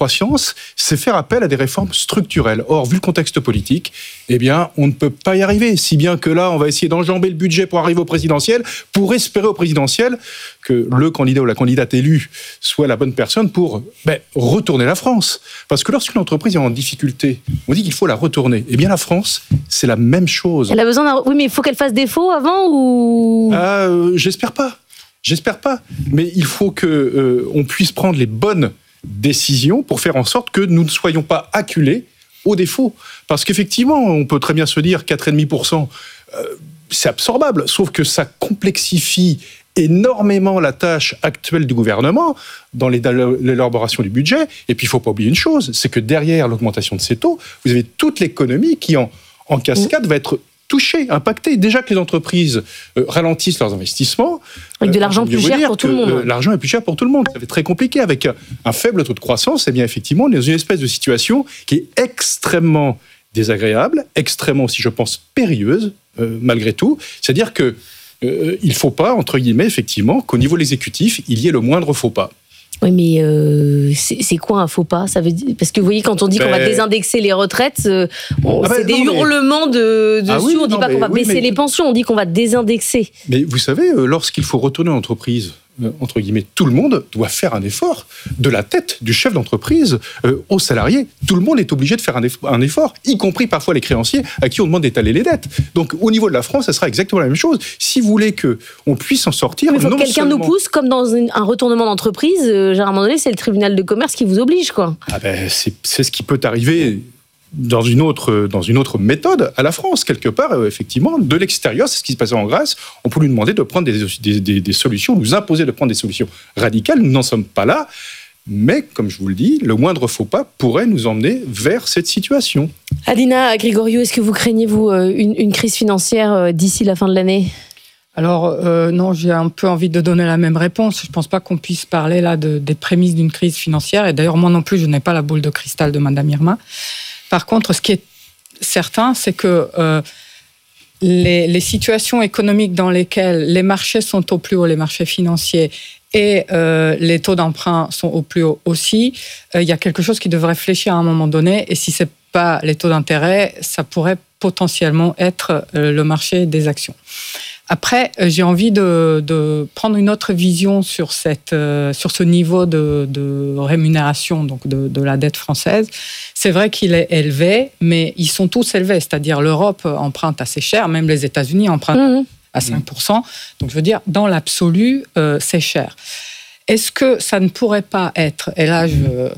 croissance, c'est faire appel à des réformes structurelles. Or, vu le contexte politique, eh bien, on ne peut pas y arriver. Si bien que là, on va essayer d'enjamber le budget pour arriver au présidentiel, pour espérer au présidentiel que le candidat ou la candidate élue soit la bonne personne pour retourner la France. Parce que lorsqu'une entreprise est en difficulté, on dit qu'il faut la retourner. Eh bien, la France, c'est la même chose. Elle a besoin d'un... Oui, mais il faut qu'elle fasse défaut avant ou... J'espère pas. Mais il faut qu'on puisse prendre les bonnes décisions pour faire en sorte que nous ne soyons pas acculés au défaut. Parce qu'effectivement, on peut très bien se dire 4,5%, c'est absorbable, sauf que ça complexifie énormément la tâche actuelle du gouvernement dans l'élaboration du budget. Et puis, il ne faut pas oublier une chose, c'est que derrière l'augmentation de ces taux, vous avez toute l'économie qui, en cascade, va être touchée, impactée. Déjà que les entreprises ralentissent leurs investissements. Avec de l'argent plus cher pour tout le monde. L'argent est plus cher pour tout le monde. Ça va être très compliqué. Avec un faible taux de croissance, eh bien, effectivement, on est dans une espèce de situation qui est extrêmement désagréable, extrêmement aussi, je pense, périlleuse, malgré tout. C'est-à-dire que il ne faut pas, entre guillemets, effectivement, qu'au niveau de l'exécutif, il y ait le moindre faux pas. Oui, mais c'est quoi un faux pas ? Ça veut dire... Parce que vous voyez, quand on dit qu'on va désindexer les retraites, c'est des hurlements de dessus. On ne dit pas qu'on va baisser les pensions, on dit qu'on va désindexer. Mais vous savez, lorsqu'il faut retourner en entreprise, entre guillemets, tout le monde doit faire un effort, de la tête du chef d'entreprise aux salariés. Tout le monde est obligé de faire un effort, y compris parfois les créanciers à qui on demande d'étaler les dettes. Donc au niveau de la France, ça sera exactement la même chose. Si vous voulez qu'on puisse en sortir... Mais il faut que quelqu'un nous pousse, comme dans un retournement d'entreprise, à un moment donné, c'est le tribunal de commerce qui vous oblige, quoi. C'est ce qui peut arriver dans une autre méthode à la France, quelque part, effectivement, de l'extérieur, c'est ce qui se passait en Grèce, on peut lui demander de prendre des solutions, nous imposer de prendre des solutions radicales, nous n'en sommes pas là, mais, comme je vous le dis, le moindre faux pas pourrait nous emmener vers cette situation. Adina Grigoriou, est-ce que vous craignez, vous, une crise financière d'ici la fin de l'année ? Alors, non, j'ai un peu envie de donner la même réponse. Je ne pense pas qu'on puisse parler là des prémices d'une crise financière, et d'ailleurs, moi non plus, je n'ai pas la boule de cristal de Madame Irma. Par contre, ce qui est certain, c'est que les situations économiques dans lesquelles les marchés sont au plus haut, les marchés financiers, et les taux d'emprunt sont au plus haut aussi, il y a quelque chose qui devrait fléchir à un moment donné. Et si ce n'est pas les taux d'intérêt, ça pourrait potentiellement être le marché des actions. Après, j'ai envie de prendre une autre vision sur ce niveau de rémunération donc de la dette française. C'est vrai qu'il est élevé, mais ils sont tous élevés. C'est-à-dire l'Europe emprunte assez cher, même les États-Unis empruntent à 5%. Donc je veux dire, dans l'absolu, c'est cher. Est-ce que ça ne pourrait pas être, et là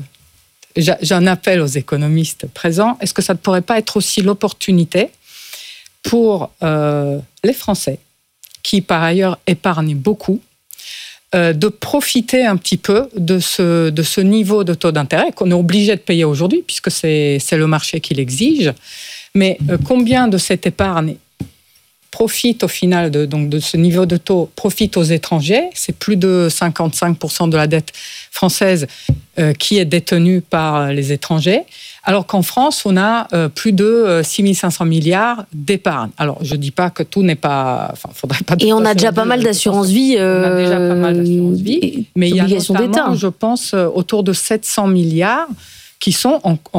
j'en appelle aux économistes présents, est-ce que ça ne pourrait pas être aussi l'opportunité pour les Français, qui par ailleurs épargnent beaucoup, de profiter un petit peu de ce niveau de taux d'intérêt qu'on est obligé de payer aujourd'hui, puisque c'est le marché qui l'exige. Mais combien de cette épargne profite au final de ce niveau de taux, profite aux étrangers? C'est plus de 55% de la dette française qui est détenue par les étrangers. Alors qu'en France, on a plus de 6 500 milliards d'épargne. Alors, je ne dis pas que tout n'est pas... Enfin, faudrait pas... Et on a déjà pas mal d'assurance-vie. On a déjà pas mal d'assurance-vie. Mais il y a notamment, je pense, autour de 700 milliards qui sont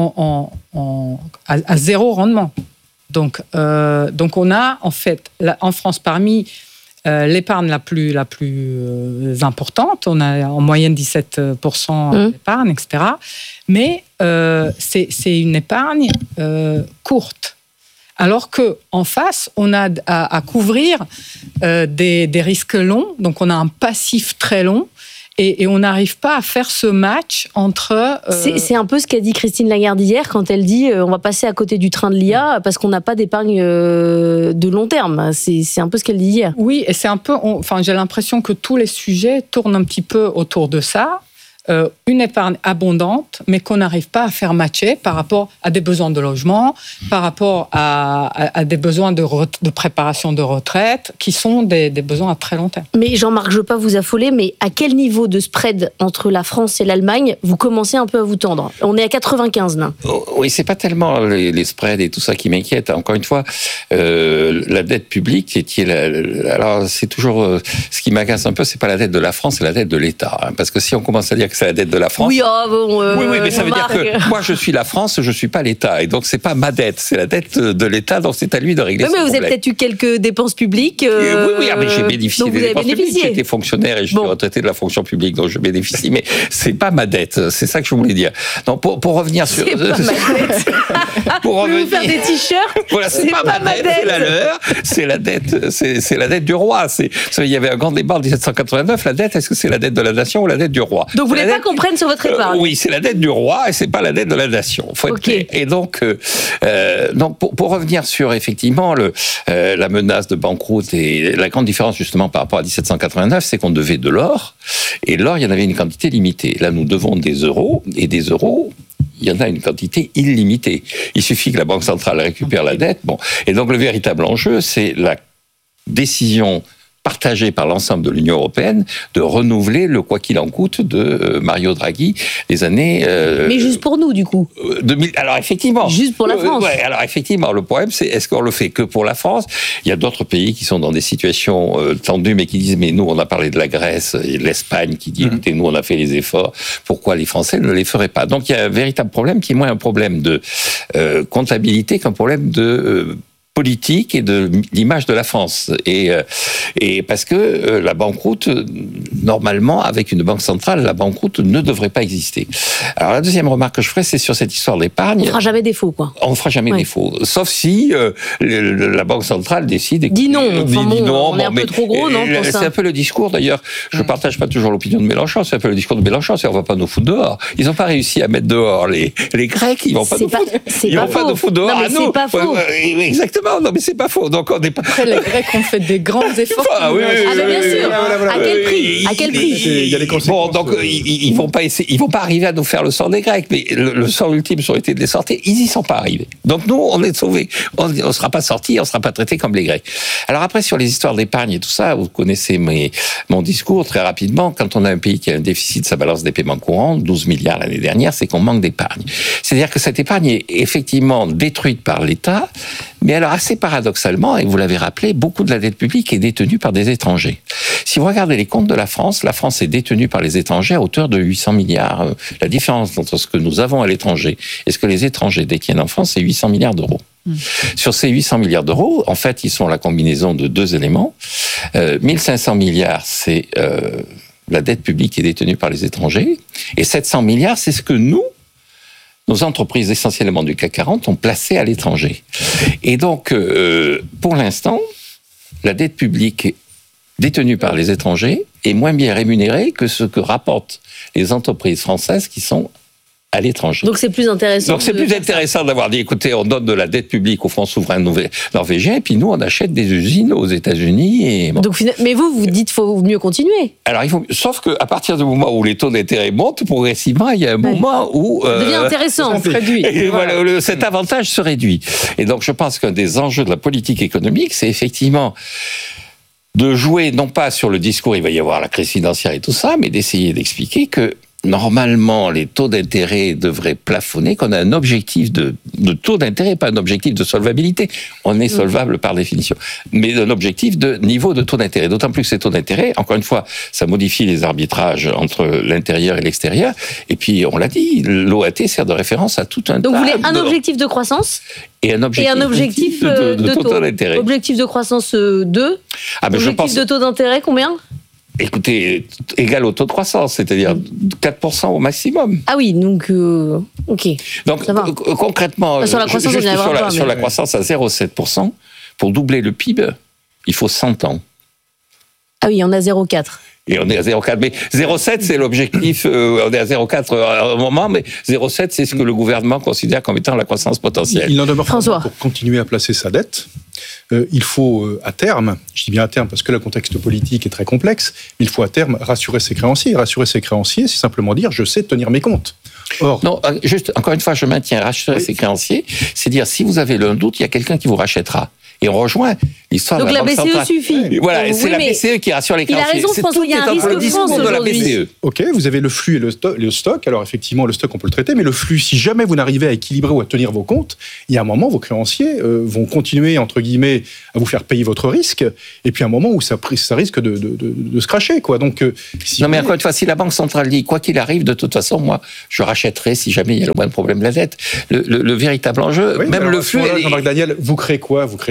à zéro rendement. Donc, on a, en fait, en France, parmi l'épargne la plus importante, on a en moyenne 17% d'épargne, etc. Mais c'est une épargne courte. Alors qu'en face, on a à couvrir des risques longs, donc on a un passif très long, et on n'arrive pas à faire ce match entre... C'est un peu ce qu'a dit Christine Lagarde hier, quand elle dit on va passer à côté du train de l'IA parce qu'on n'a pas d'épargne de long terme. C'est un peu ce qu'elle dit hier. Oui, et c'est un peu... j'ai l'impression que tous les sujets tournent un petit peu autour de ça. Une épargne abondante, mais qu'on n'arrive pas à faire matcher par rapport à des besoins de logement, par rapport à des besoins de préparation de retraite, qui sont des besoins à très long terme. Mais Jean-Marc, je ne veux pas vous affoler, mais à quel niveau de spread entre la France et l'Allemagne vous commencez un peu à vous tendre? On est à 95 là. Oui, c'est pas tellement les spreads et tout ça qui m'inquiète. Encore une fois, la dette publique, alors c'est toujours ce qui m'agace un peu, c'est pas la dette de la France, c'est la dette de l'État. Parce que si on commence à dire que que c'est la dette de la France. Oui, oui, mais ça veut dire que moi, je suis la France, je suis pas l'État. Et donc, c'est pas ma dette, c'est la dette de l'État, donc c'est à lui de régler ce problème. Mais vous avez peut-être eu quelques dépenses publiques. Oui, mais j'ai bénéficié des dépenses publiques. J'étais fonctionnaire et je suis retraité de la fonction publique, donc je bénéficie. Mais c'est pas ma dette, c'est ça que je voulais dire. Donc, pour revenir sur... C'est pas ma dette. Pour revenir... Vous faire des t-shirts. Voilà, c'est pas ma dette, c'est la leur. C'est la dette du roi. Il y avait un grand débat en 1789, la dette, est-ce que c'est la dette de la nation ou la dette du roi? Donc vous voulez pas qu'on prenne sur votre épargne? Oui, c'est la dette du roi et c'est pas la dette de la nation. Faut être clair. Et donc, pour revenir sur effectivement la menace de banqueroute et la grande différence justement par rapport à 1789, c'est qu'on devait de l'or et l'or, il y en avait une quantité limitée. Là, nous devons des euros et des euros. Il y en a une quantité illimitée. Il suffit que la Banque centrale récupère la dette. Bon. Et donc, le véritable enjeu, c'est la décision partagée par l'ensemble de l'Union européenne de renouveler le quoi qu'il en coûte de Mario Draghi des années... Mais juste pour nous, du coup. Alors, effectivement... Juste pour la France. Alors, effectivement, le problème, c'est est-ce qu'on le fait que pour la France? Il y a d'autres pays qui sont dans des situations tendues, mais qui disent, mais nous, on a parlé de la Grèce et de l'Espagne, qui dit, écoutez, nous, on a fait les efforts, pourquoi les Français ne les feraient pas? Donc, il y a un véritable problème qui est moins un problème de comptabilité qu'un problème de... politique et de l'image de la France. Et parce que la banqueroute, normalement, avec une banque centrale, la banqueroute ne devrait pas exister. Alors, la deuxième remarque que je ferai, c'est sur cette histoire d'épargne. On fera jamais défaut, quoi. On fera jamais défaut. Sauf si la banque centrale décide... Dit non. On est un peu trop gros, non, pour ça. C'est un peu le discours, d'ailleurs. Je ne partage pas toujours l'opinion de Mélenchon. C'est un peu le discours de Mélenchon. C'est on ne va pas nous foutre dehors. Ils n'ont pas réussi à mettre dehors les Grecs. Ils ne vont pas nous foutre. Ils vont pas nous foutre dehors à nous. C'est pas faux. Exactement. Non, mais c'est pas faux. Donc on n'est pas. Après, les Grecs ont fait des grands efforts. Mais bien sûr. À quel prix? À quel prix? Il y a les conséquences. Bon, donc ils vont pas essayer, ils vont pas arriver à nous faire le sort des Grecs, mais le sort ultime ça aurait été de les sortir. Ils y sont pas arrivés. Donc nous, on est sauvés. On sera pas sortis, on sera pas traités comme les Grecs. Alors après sur les histoires d'épargne et tout ça, vous connaissez mon discours très rapidement. Quand on a un pays qui a un déficit de sa balance des paiements courants, 12 milliards l'année dernière, c'est qu'on manque d'épargne. C'est-à-dire que cette épargne est effectivement détruite par l'État. Mais alors, assez paradoxalement, et vous l'avez rappelé, beaucoup de la dette publique est détenue par des étrangers. Si vous regardez les comptes de la France est détenue par les étrangers à hauteur de 800 milliards. La différence entre ce que nous avons à l'étranger et ce que les étrangers détiennent en France, c'est 800 milliards d'euros. Sur ces 800 milliards d'euros, en fait, ils sont la combinaison de deux éléments. 1500 milliards, c'est la dette publique qui est détenue par les étrangers. Et 700 milliards, c'est ce que nos entreprises essentiellement du CAC 40 ont placé à l'étranger. Et donc, pour l'instant, la dette publique détenue par les étrangers est moins bien rémunérée que ce que rapportent les entreprises françaises qui sont à l'étranger. Donc c'est plus intéressant. Donc c'est plus intéressant d'avoir dit, écoutez, on donne de la dette publique aux fonds souverains norvégiens, et puis nous, on achète des usines aux États-Unis. Et bon. Donc, mais vous dites qu'il faut mieux continuer. Alors, sauf qu'à partir du moment où les taux d'intérêt montent progressivement, il y a un moment où... ça devient intéressant. Ça se réduit. Et voilà, cet avantage se réduit. Et donc, je pense qu'un des enjeux de la politique économique, c'est effectivement de jouer, non pas sur le discours, il va y avoir la crise financière et tout ça, mais d'essayer d'expliquer que normalement, les taux d'intérêt devraient plafonner, qu'on a un objectif de taux d'intérêt, pas un objectif de solvabilité. On est solvable par définition. Mais un objectif de niveau de taux d'intérêt. D'autant plus que ces taux d'intérêt, encore une fois, ça modifie les arbitrages entre l'intérieur et l'extérieur. Et puis, on l'a dit, l'OAT sert de référence à tout un tas. Donc, vous voulez un objectif de croissance et un objectif de taux d'intérêt. Objectif de croissance 2. Objectif de taux d'intérêt, combien ? Écoutez, égal au taux de croissance, c'est-à-dire 4% au maximum. Ah oui, donc, ok. Donc, concrètement, sur la croissance, sur la croissance à 0,7%, pour doubler le PIB, il faut 100 ans. Ah oui, on a 0,4. Et on est à 0,4. Mais 0,7, c'est l'objectif. On est à 0,4 à un moment, mais 0,7, c'est ce que le gouvernement considère comme étant la croissance potentielle. Il en demeure François. Pour continuer à placer sa dette, il faut à terme, je dis bien à terme parce que le contexte politique est très complexe, il faut à terme rassurer ses créanciers. Et rassurer ses créanciers, c'est simplement dire je sais tenir mes comptes. Or, non, juste, encore une fois, je maintiens rassurer ses créanciers, c'est dire si vous avez un doute, il y a quelqu'un qui vous rachètera. Et on rejoint l'histoire donc de la BCE centrale. suffit. Voilà, c'est la BCE qui rassure les créanciers. Il a raison, François, il y a un risque France aujourd'hui. Ok, vous avez le flux et le stock. Alors effectivement, le stock, on peut le traiter, mais le flux, si jamais vous n'arrivez à équilibrer ou à tenir vos comptes, il y a un moment, vos créanciers vont continuer, entre guillemets, à vous faire payer votre risque, et puis un moment où ça risque de se cracher, quoi. Donc, non, mais encore une fois, si la Banque centrale dit, quoi qu'il arrive, de toute façon, moi, je rachèterai si jamais il y a le moindre problème de la dette. Le véritable enjeu, oui, même le flux... Jean-Marc Daniel, vous créez quoi ? Vous créez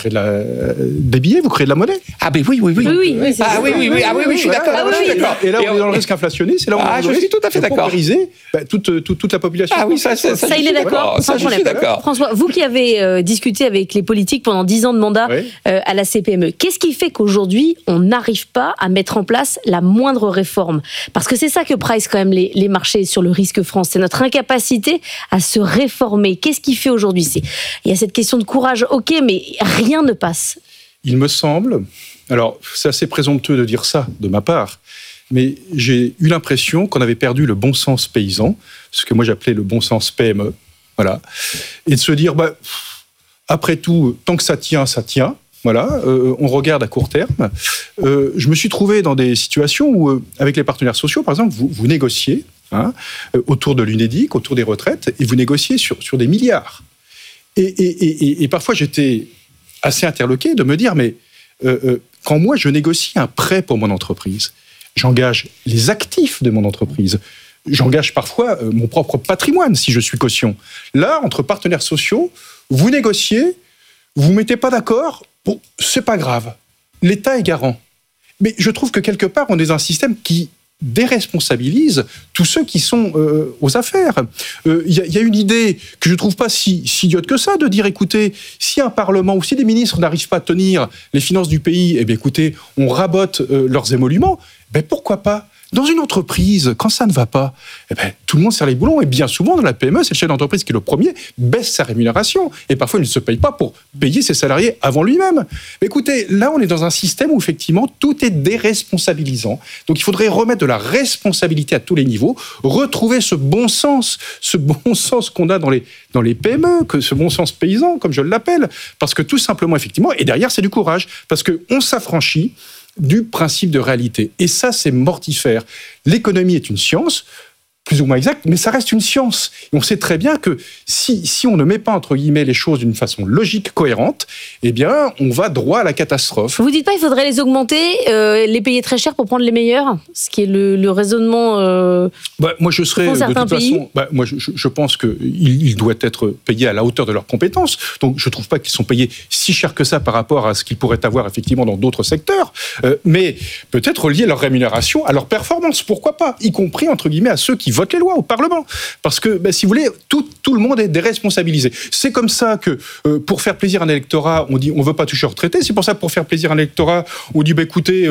des billets ? Vous créez de la monnaie ? Ah ben oui. Ah oui, je suis d'accord. Et là, on est dans le risque inflationniste, et là, on est dans le risque tout à fait d'accord. Toute la population. Ah oui, ça il est d'accord. Ça, je suis d'accord. François, vous qui avez discuté avec les politiques pendant 10 ans de mandat à la CPME, qu'est-ce qui fait qu'aujourd'hui, on n'arrive pas à mettre en place la moindre réforme ? Parce que c'est ça que price quand même les marchés sur le risque France, c'est notre incapacité à se réformer. Qu'est-ce qui fait aujourd'hui ? Il y a cette question de courage, ok, mais rien ne passe. Il me semble, alors c'est assez présomptueux de dire ça de ma part, mais j'ai eu l'impression qu'on avait perdu le bon sens paysan, ce que moi j'appelais le bon sens PME, voilà, et de se dire, après tout, tant que ça tient, voilà, on regarde à court terme. Je me suis trouvé dans des situations où, avec les partenaires sociaux, par exemple, vous négociez autour de l'UNEDIC, autour des retraites, et vous négociez sur des milliards. Et parfois, j'étais assez interloqué de me dire, mais quand moi, je négocie un prêt pour mon entreprise, j'engage les actifs de mon entreprise, j'engage parfois mon propre patrimoine si je suis caution. Là, entre partenaires sociaux, vous négociez, vous ne mettez pas d'accord, bon, c'est pas grave, l'État est garant. Mais je trouve que quelque part, on est dans un système qui déresponsabilise tous ceux qui sont aux affaires. Il y a une idée que je ne trouve pas si idiote que ça, de dire, écoutez, si un Parlement ou si des ministres n'arrivent pas à tenir les finances du pays, eh bien écoutez, on rabote leurs émoluments, pourquoi pas ? Dans une entreprise, quand ça ne va pas, tout le monde serre les boulons. Et bien souvent, dans la PME, c'est le chef d'entreprise qui, le premier, baisse sa rémunération. Et parfois, il ne se paye pas pour payer ses salariés avant lui-même. Mais écoutez, là, on est dans un système où, effectivement, tout est déresponsabilisant. Donc, il faudrait remettre de la responsabilité à tous les niveaux, retrouver ce bon sens qu'on a dans les PME, ce bon sens paysan, comme je l'appelle. Parce que tout simplement, effectivement, et derrière, c'est du courage. Parce qu'on s'affranchit du principe de réalité. Et ça, c'est mortifère. L'économie est une science, plus ou moins exacte, mais ça reste une science. Et on sait très bien que si on ne met pas, entre guillemets, les choses d'une façon logique, cohérente, eh bien, on va droit à la catastrophe. Vous dites pas qu'il faudrait les augmenter, les payer très cher pour prendre les meilleurs ? Ce qui est le raisonnement moi, je serais, de toute façon, moi, je pense qu'ils doivent être payés à la hauteur de leurs compétences. Donc, je trouve pas qu'ils sont payés si cher que ça par rapport à ce qu'ils pourraient avoir, effectivement, dans d'autres secteurs. Mais peut-être relier leur rémunération à leur performance. Pourquoi pas ? Y compris, entre guillemets, à ceux qui votent les lois au Parlement. Parce que, si vous voulez, tout le monde est déresponsabilisé. C'est comme ça que, pour faire plaisir à un électorat, on dit on veut pas toucher aux retraités. C'est pour ça que pour faire plaisir à un électorat, on dit écoutez,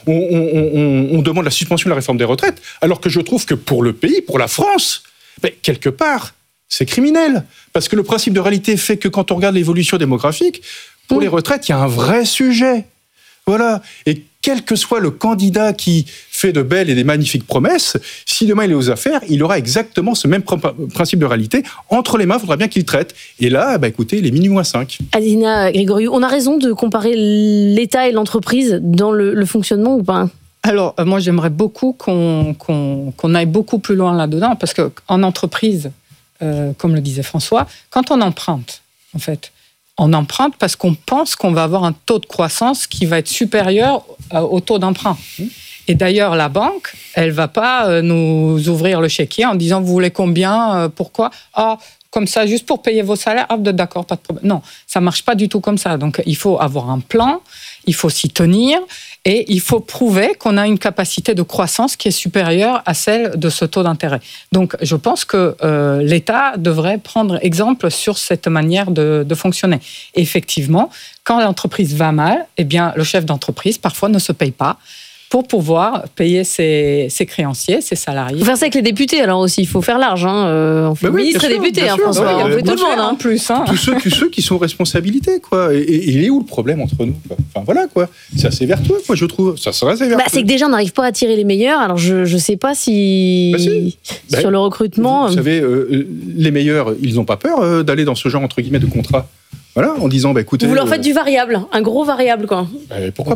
on demande la suspension de la réforme des retraites. Alors que je trouve que pour le pays, pour la France, quelque part, c'est criminel. Parce que le principe de réalité fait que quand on regarde l'évolution démographique, pour les retraites, il y a un vrai sujet. Voilà. Et quel que soit le candidat qui fait de belles et des magnifiques promesses, si demain il est aux affaires, il aura exactement ce même principe de réalité. Entre les mains, il faudra bien qu'il traite. Et là, écoutez, il est minuit moins 5. Adelina Grigoriou, on a raison de comparer l'État et l'entreprise dans le fonctionnement ou pas ? Alors, moi, j'aimerais beaucoup qu'on aille beaucoup plus loin là-dedans, parce qu'en entreprise, comme le disait François, quand on emprunte, en fait, on emprunte parce qu'on pense qu'on va avoir un taux de croissance qui va être supérieur au taux d'emprunt. Et d'ailleurs, la banque, elle ne va pas nous ouvrir le chéquier en disant « Vous voulez combien ? Pourquoi ? » Comme ça, juste pour payer vos salaires, d'accord, pas de problème. Non, ça ne marche pas du tout comme ça. Donc, il faut avoir un plan, il faut s'y tenir et il faut prouver qu'on a une capacité de croissance qui est supérieure à celle de ce taux d'intérêt. Donc, je pense que l'État devrait prendre exemple sur cette manière de fonctionner. Et effectivement, quand l'entreprise va mal, eh bien, le chef d'entreprise, parfois, ne se paye pas pour pouvoir payer ses créanciers, ses salariés. Il faut faire ça avec les députés, alors aussi. Il faut faire large. On fait ministre et député, François. On fait tout le monde. En plus. Tous ceux qui sont responsabilités, quoi. Et il est où le problème entre nous, quoi ? Enfin, voilà, quoi. C'est assez vertueux, quoi, je trouve. Ça serait assez vertueux. C'est que déjà, on n'arrive pas à attirer les meilleurs. Alors, je ne sais pas si... Sur le recrutement... Vous savez, les meilleurs, ils n'ont pas peur d'aller dans ce genre, entre guillemets, de contrat. Voilà, en disant, écoutez... Vous leur faites du variable, un gros variable, quoi. Pourquoi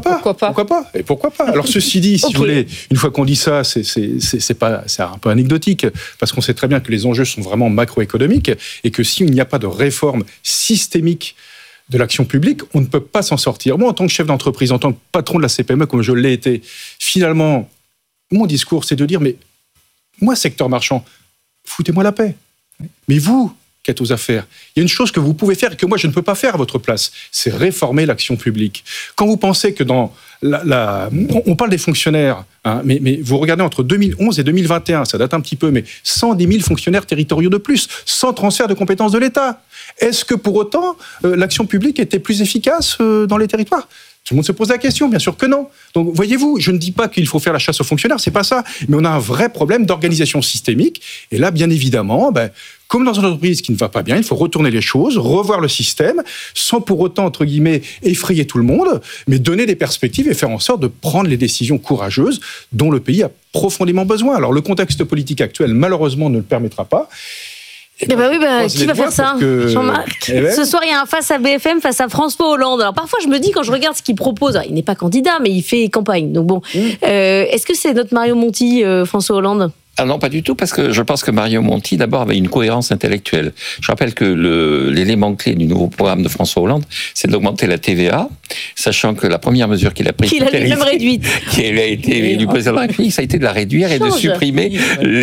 pas. Alors, ceci dit, si vous voulez, une fois qu'on dit ça, c'est un peu anecdotique, parce qu'on sait très bien que les enjeux sont vraiment macroéconomiques, et que s'il n'y a pas de réforme systémique de l'action publique, on ne peut pas s'en sortir. Moi, en tant que chef d'entreprise, en tant que patron de la CPME, comme je l'ai été, finalement, mon discours, c'est de dire, mais moi, secteur marchand, foutez-moi la paix. Mais vous, qui êtes aux affaires, il y a une chose que vous pouvez faire et que moi, je ne peux pas faire à votre place, c'est réformer l'action publique. Quand vous pensez que dans on parle des fonctionnaires, hein, mais vous regardez entre 2011 et 2021, ça date un petit peu, mais 110 000 fonctionnaires territoriaux de plus, sans transfert de compétences de l'État. Est-ce que pour autant, l'action publique était plus efficace dans les territoires ? Tout le monde se pose la question, bien sûr que non. Donc, voyez-vous, je ne dis pas qu'il faut faire la chasse aux fonctionnaires, c'est pas ça. Mais on a un vrai problème d'organisation systémique. Et là, bien évidemment, comme dans une entreprise qui ne va pas bien, il faut retourner les choses, revoir le système, sans pour autant, entre guillemets, effrayer tout le monde, mais donner des perspectives et faire en sorte de prendre les décisions courageuses dont le pays a profondément besoin. Alors, le contexte politique actuel, malheureusement, ne le permettra pas. Qui va faire ça, Jean-Marc ? Ce soir, il y a un face à BFM, face à François Hollande. Alors parfois, je me dis, quand je regarde ce qu'il propose, il n'est pas candidat, mais il fait campagne. Donc bon, est-ce que c'est notre Mario Monti, François Hollande ? Ah non, pas du tout, parce que je pense que Mario Monti, d'abord, avait une cohérence intellectuelle. Je rappelle que l'élément clé du nouveau programme de François Hollande, c'est d'augmenter la TVA, sachant que la première mesure qu'il a prise... Qu'il a lui-même réduite. Qui a été du président de la République, ça a été de la réduire et de supprimer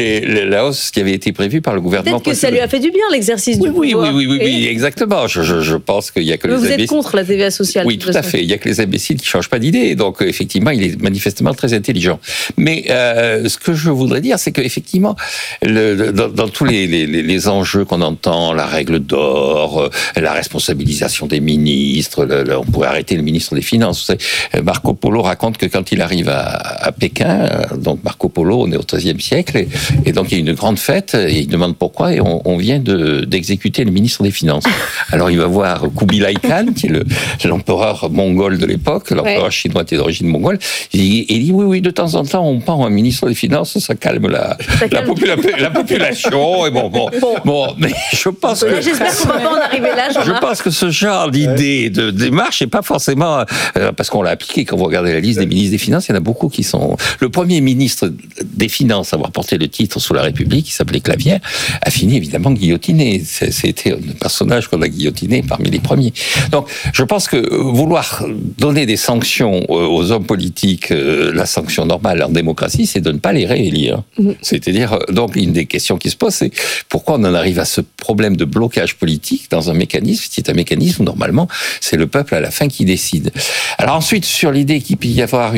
la hausse qui avait été prévue par le gouvernement. Peut-être que ça lui a fait du bien, l'exercice du pouvoir. Oui, exactement. Je pense qu'il y a que les imbéciles... Vous êtes contre la TVA sociale. Oui, tout à fait. Il y a que les imbéciles qui changent pas d'idée. Donc, effectivement, il est manifestement très intelligent. Mais ce que je voudrais dire, c'est que effectivement, dans tous les enjeux qu'on entend, la règle d'or, la responsabilisation des ministres, on pourrait arrêter le ministre des Finances. Vous savez, Marco Polo raconte que quand il arrive à Pékin, donc Marco Polo, on est au XIIIe siècle, et donc il y a une grande fête, et il demande pourquoi, et on vient d'exécuter le ministre des Finances. Alors il va voir Kubilai Khan, qui est l'empereur mongol de l'époque, l'empereur chinois était d'origine mongole, et il dit oui, de temps en temps, on prend un ministre des Finances, ça calme la population, et bon, mais je pense que... J'espère qu'on va pas en arriver là, Jean-Marc. Je pense que ce genre d'idée, de démarche, n'est pas forcément... parce qu'on l'a appliqué, quand vous regardez la liste des ministres des Finances, il y en a beaucoup qui sont... Le premier ministre des Finances à avoir porté le titre sous la République, qui s'appelait Clavière, a fini évidemment guillotiné. C'était un personnage qu'on a guillotiné parmi les premiers. Donc, je pense que vouloir donner des sanctions aux hommes politiques, la sanction normale en démocratie, c'est de ne pas les réélire. C'est-à-dire, donc, une des questions qui se pose, c'est pourquoi on en arrive à ce problème de blocage politique dans un mécanisme qui est un mécanisme où, normalement, c'est le peuple à la fin qui décide. Alors ensuite, sur l'idée qu'il peut y avoir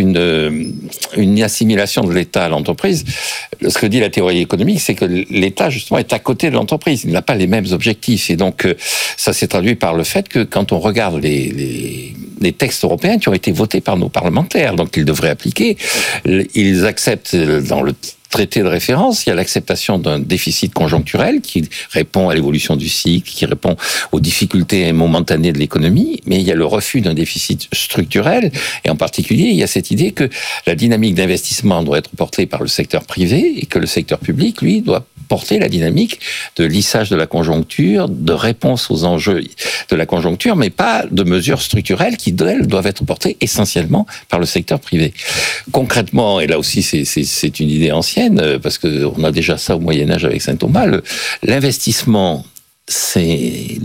une assimilation de l'État à l'entreprise, ce que dit la théorie économique, c'est que l'État, justement, est à côté de l'entreprise. Il n'a pas les mêmes objectifs. Et donc, ça s'est traduit par le fait que quand on regarde les textes européens qui ont été votés par nos parlementaires, donc qu'ils devraient appliquer, ils acceptent dans le traité de référence, il y a l'acceptation d'un déficit conjoncturel qui répond à l'évolution du cycle, qui répond aux difficultés momentanées de l'économie, mais il y a le refus d'un déficit structurel, et en particulier, il y a cette idée que la dynamique d'investissement doit être portée par le secteur privé et que le secteur public, lui, doit porter la dynamique de lissage de la conjoncture, de réponse aux enjeux de la conjoncture, mais pas de mesures structurelles qui, elles, doivent être portées essentiellement par le secteur privé. Concrètement, et là aussi c'est une idée ancienne, parce qu'on a déjà ça au Moyen-Âge avec saint Thomas, l'investissement, c'est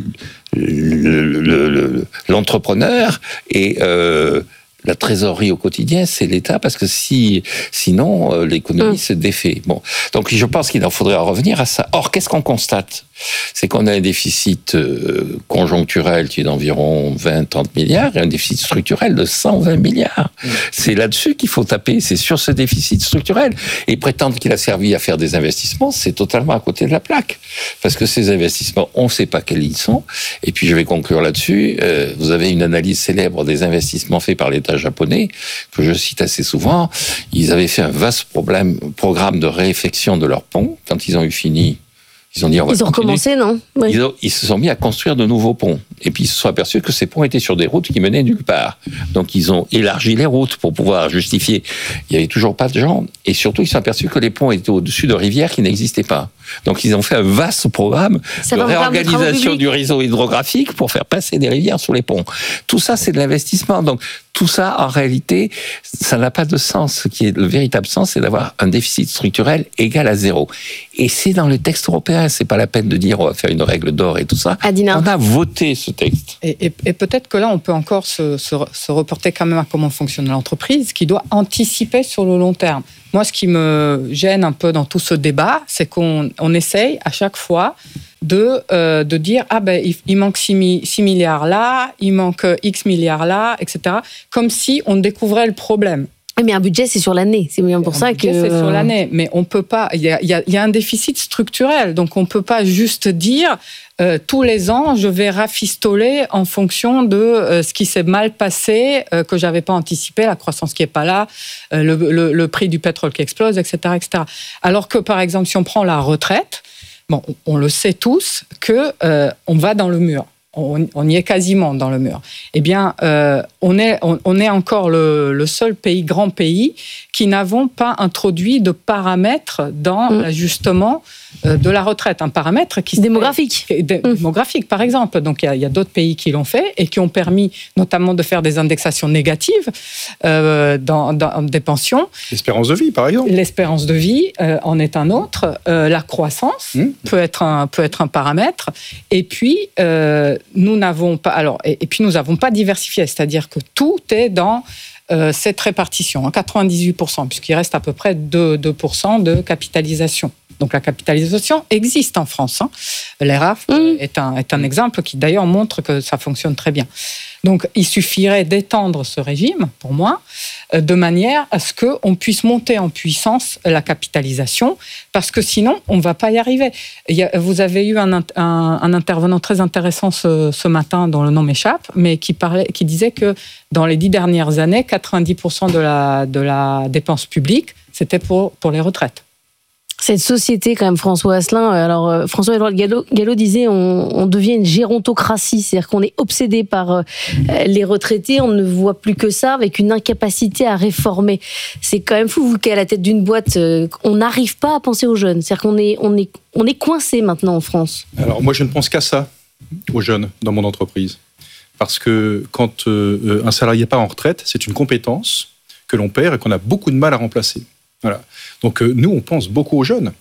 l'entrepreneur et la trésorerie au quotidien, c'est l'État, parce que sinon, l'économie se défait. Bon. Donc, je pense qu'il en faudrait en revenir à ça. Or, qu'est-ce qu'on constate ? C'est qu'on a un déficit conjoncturel qui est d'environ 20-30 milliards et un déficit structurel de 120 milliards. C'est là-dessus qu'il faut taper, c'est sur ce déficit structurel. Et prétendre qu'il a servi à faire des investissements, c'est totalement à côté de la plaque. Parce que ces investissements, on ne sait pas quels ils sont. Et puis, je vais conclure là-dessus. Vous avez une analyse célèbre des investissements faits par l'État japonais, que je cite assez souvent. Ils avaient fait un vaste programme de réfection de leurs ponts. Quand ils ont eu fini, Ils ont dit, ils ont recommencé, non? Oui. Ils se sont mis à construire de nouveaux ponts. Et puis, ils se sont aperçus que ces ponts étaient sur des routes qui menaient nulle part. Donc, ils ont élargi les routes pour pouvoir justifier. Il n'y avait toujours pas de gens. Et surtout, ils se sont aperçus que les ponts étaient au-dessus de rivières qui n'existaient pas. Donc, ils ont fait un vaste programme de réorganisation du réseau hydrographique pour faire passer des rivières sous les ponts. Tout ça, c'est de l'investissement. Donc, tout ça, en réalité, ça n'a pas de sens. Ce qui est le véritable sens, c'est d'avoir un déficit structurel égal à 0. Et c'est dans le texte européen. C'est pas la peine de dire on va faire une règle d'or et tout ça. Adina. On a voté ce texte. Et peut-être que là, on peut encore se reporter quand même à comment fonctionne l'entreprise, qui doit anticiper sur le long terme. Moi, ce qui me gêne un peu dans tout ce débat, c'est qu'on essaye à chaque fois de dire il manque 6 milliards là, il manque X milliards là, etc. Comme si on découvrait le problème. Mais un budget, c'est sur l'année. C'est bien pour ça que... C'est sur l'année, mais on peut pas... Il y a un déficit structurel, donc on peut pas juste dire tous les ans, je vais rafistoler en fonction de ce qui s'est mal passé, que j'avais pas anticipé, la croissance qui est pas là, le prix du pétrole qui explose, etc., etc. Alors que, par exemple, si on prend la retraite, bon, on le sait tous que on va dans le mur. On y est quasiment dans le mur. Eh bien, on est encore le seul grand pays qui n'avons pas introduit de paramètres dans l'ajustement de la retraite. Un paramètre qui démographique. Démographique, par exemple. Donc, il y a d'autres pays qui l'ont fait et qui ont permis notamment de faire des indexations négatives dans des pensions. L'espérance de vie, par exemple. L'espérance de vie en est un autre. La croissance peut être un paramètre. Et puis, nous n'avons pas... puis, nous n'avons pas diversifié. C'est-à-dire que tout est dans cette répartition, 98%, puisqu'il reste à peu près 2% de capitalisation. Donc la capitalisation existe en France. L'ERAF est un exemple qui d'ailleurs montre que ça fonctionne très bien. Donc il suffirait d'étendre ce régime, pour moi, de manière à ce qu'on puisse monter en puissance la capitalisation, parce que sinon on ne va pas y arriver. Vous avez eu un intervenant très intéressant ce matin, dont le nom m'échappe, mais qui disait que dans les 10 dernières années, 90% de la dépense publique, c'était pour les retraites. Cette société, quand même, François Asselin, alors François-Édouard Gallo disait on devient une gérontocratie, c'est-à-dire qu'on est obsédé par les retraités, on ne voit plus que ça, avec une incapacité à réformer. C'est quand même fou, vous qui êtes à la tête d'une boîte, on n'arrive pas à penser aux jeunes, c'est-à-dire qu'on est coincé maintenant en France. Alors moi je ne pense qu'à ça, aux jeunes, dans mon entreprise. Parce que quand un salarié part en retraite, c'est une compétence que l'on perd et qu'on a beaucoup de mal à remplacer. Voilà. Donc nous, on pense beaucoup aux jeunes.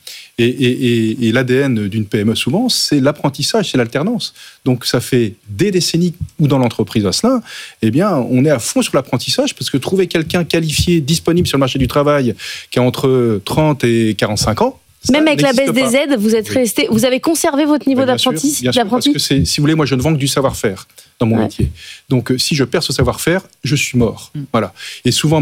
Et l'ADN d'une PME, souvent, c'est l'apprentissage, c'est l'alternance. Donc ça fait des décennies où dans l'entreprise Asselin, eh bien, on est à fond sur l'apprentissage parce que trouver quelqu'un qualifié, disponible sur le marché du travail, qui a entre 30 et 45 ans, même avec la baisse des aides, vous êtes resté, vous avez conservé votre niveau d'apprenti. Bien sûr, parce que si vous voulez, moi je ne vends que du savoir-faire dans mon métier. Donc si je perds ce savoir-faire, je suis mort. Voilà. Et souvent,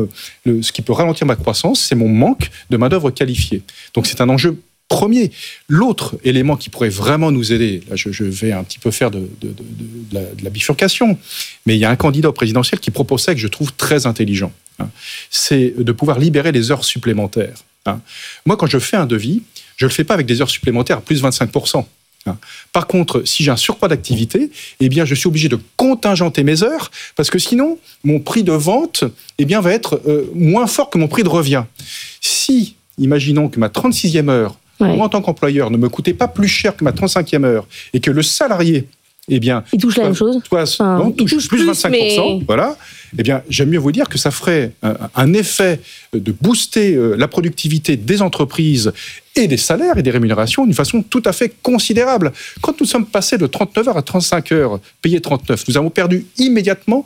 ce qui peut ralentir ma croissance, c'est mon manque de main-d'œuvre qualifiée. Donc c'est un enjeu premier. L'autre élément qui pourrait vraiment nous aider, là je vais un petit peu faire de la bifurcation, mais il y a un candidat au présidentiel qui propose ça que je trouve très intelligent. C'est de pouvoir libérer les heures supplémentaires. Moi, quand je fais un devis, je ne le fais pas avec des heures supplémentaires à plus 25%. Par contre, si j'ai un surcroît d'activité, eh bien, je suis obligé de contingenter mes heures parce que sinon, mon prix de vente va être moins fort que mon prix de revient. Si, imaginons que ma 36e heure, moi, en tant qu'employeur, ne me coûtait pas plus cher que ma 35e heure et que le salarié il touche la même chose. Il touche plus 25%. Mais... Voilà. Eh bien, j'aime mieux vous dire que ça ferait un effet de booster la productivité des entreprises et des salaires et des rémunérations d'une façon tout à fait considérable. Quand nous sommes passés de 39 heures à 35 heures, payés 39, nous avons perdu immédiatement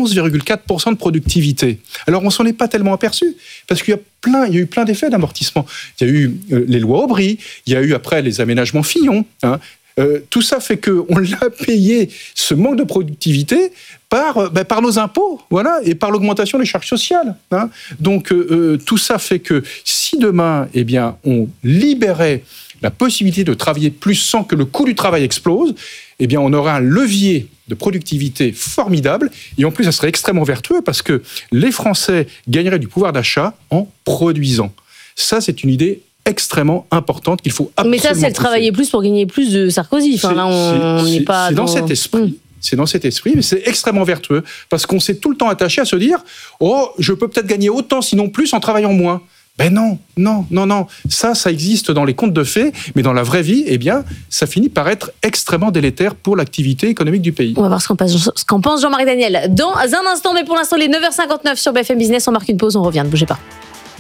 11,4% de productivité. Alors, on ne s'en est pas tellement aperçu, parce qu'il y a eu plein d'effets d'amortissement. Il y a eu les lois Aubry, il y a eu après les aménagements Fillon, tout ça fait qu'on l'a payé, ce manque de productivité, par nos impôts, voilà, et par l'augmentation des charges sociales. Donc, tout ça fait que si demain, on libérait la possibilité de travailler plus sans que le coût du travail explose, on aurait un levier de productivité formidable, et en plus, ça serait extrêmement vertueux parce que les Français gagneraient du pouvoir d'achat en produisant. Ça, c'est une idée extrêmement importante qu'il faut absolument Mais ça, c'est le travailler plus pour gagner plus de Sarkozy. Enfin, là, on n'est pas dans cet esprit. C'est dans cet esprit, mais c'est extrêmement vertueux, parce qu'on s'est tout le temps attaché à se dire « Oh, je peux peut-être gagner autant, sinon plus, en travaillant moins ». Ben non. Ça existe dans les contes de fées, mais dans la vraie vie, eh bien, ça finit par être extrêmement délétère pour l'activité économique du pays. On va voir ce qu'en pense Jean-Marie Daniel dans un instant, mais pour l'instant, les 9h59 sur BFM Business, on marque une pause, on revient, ne bougez pas.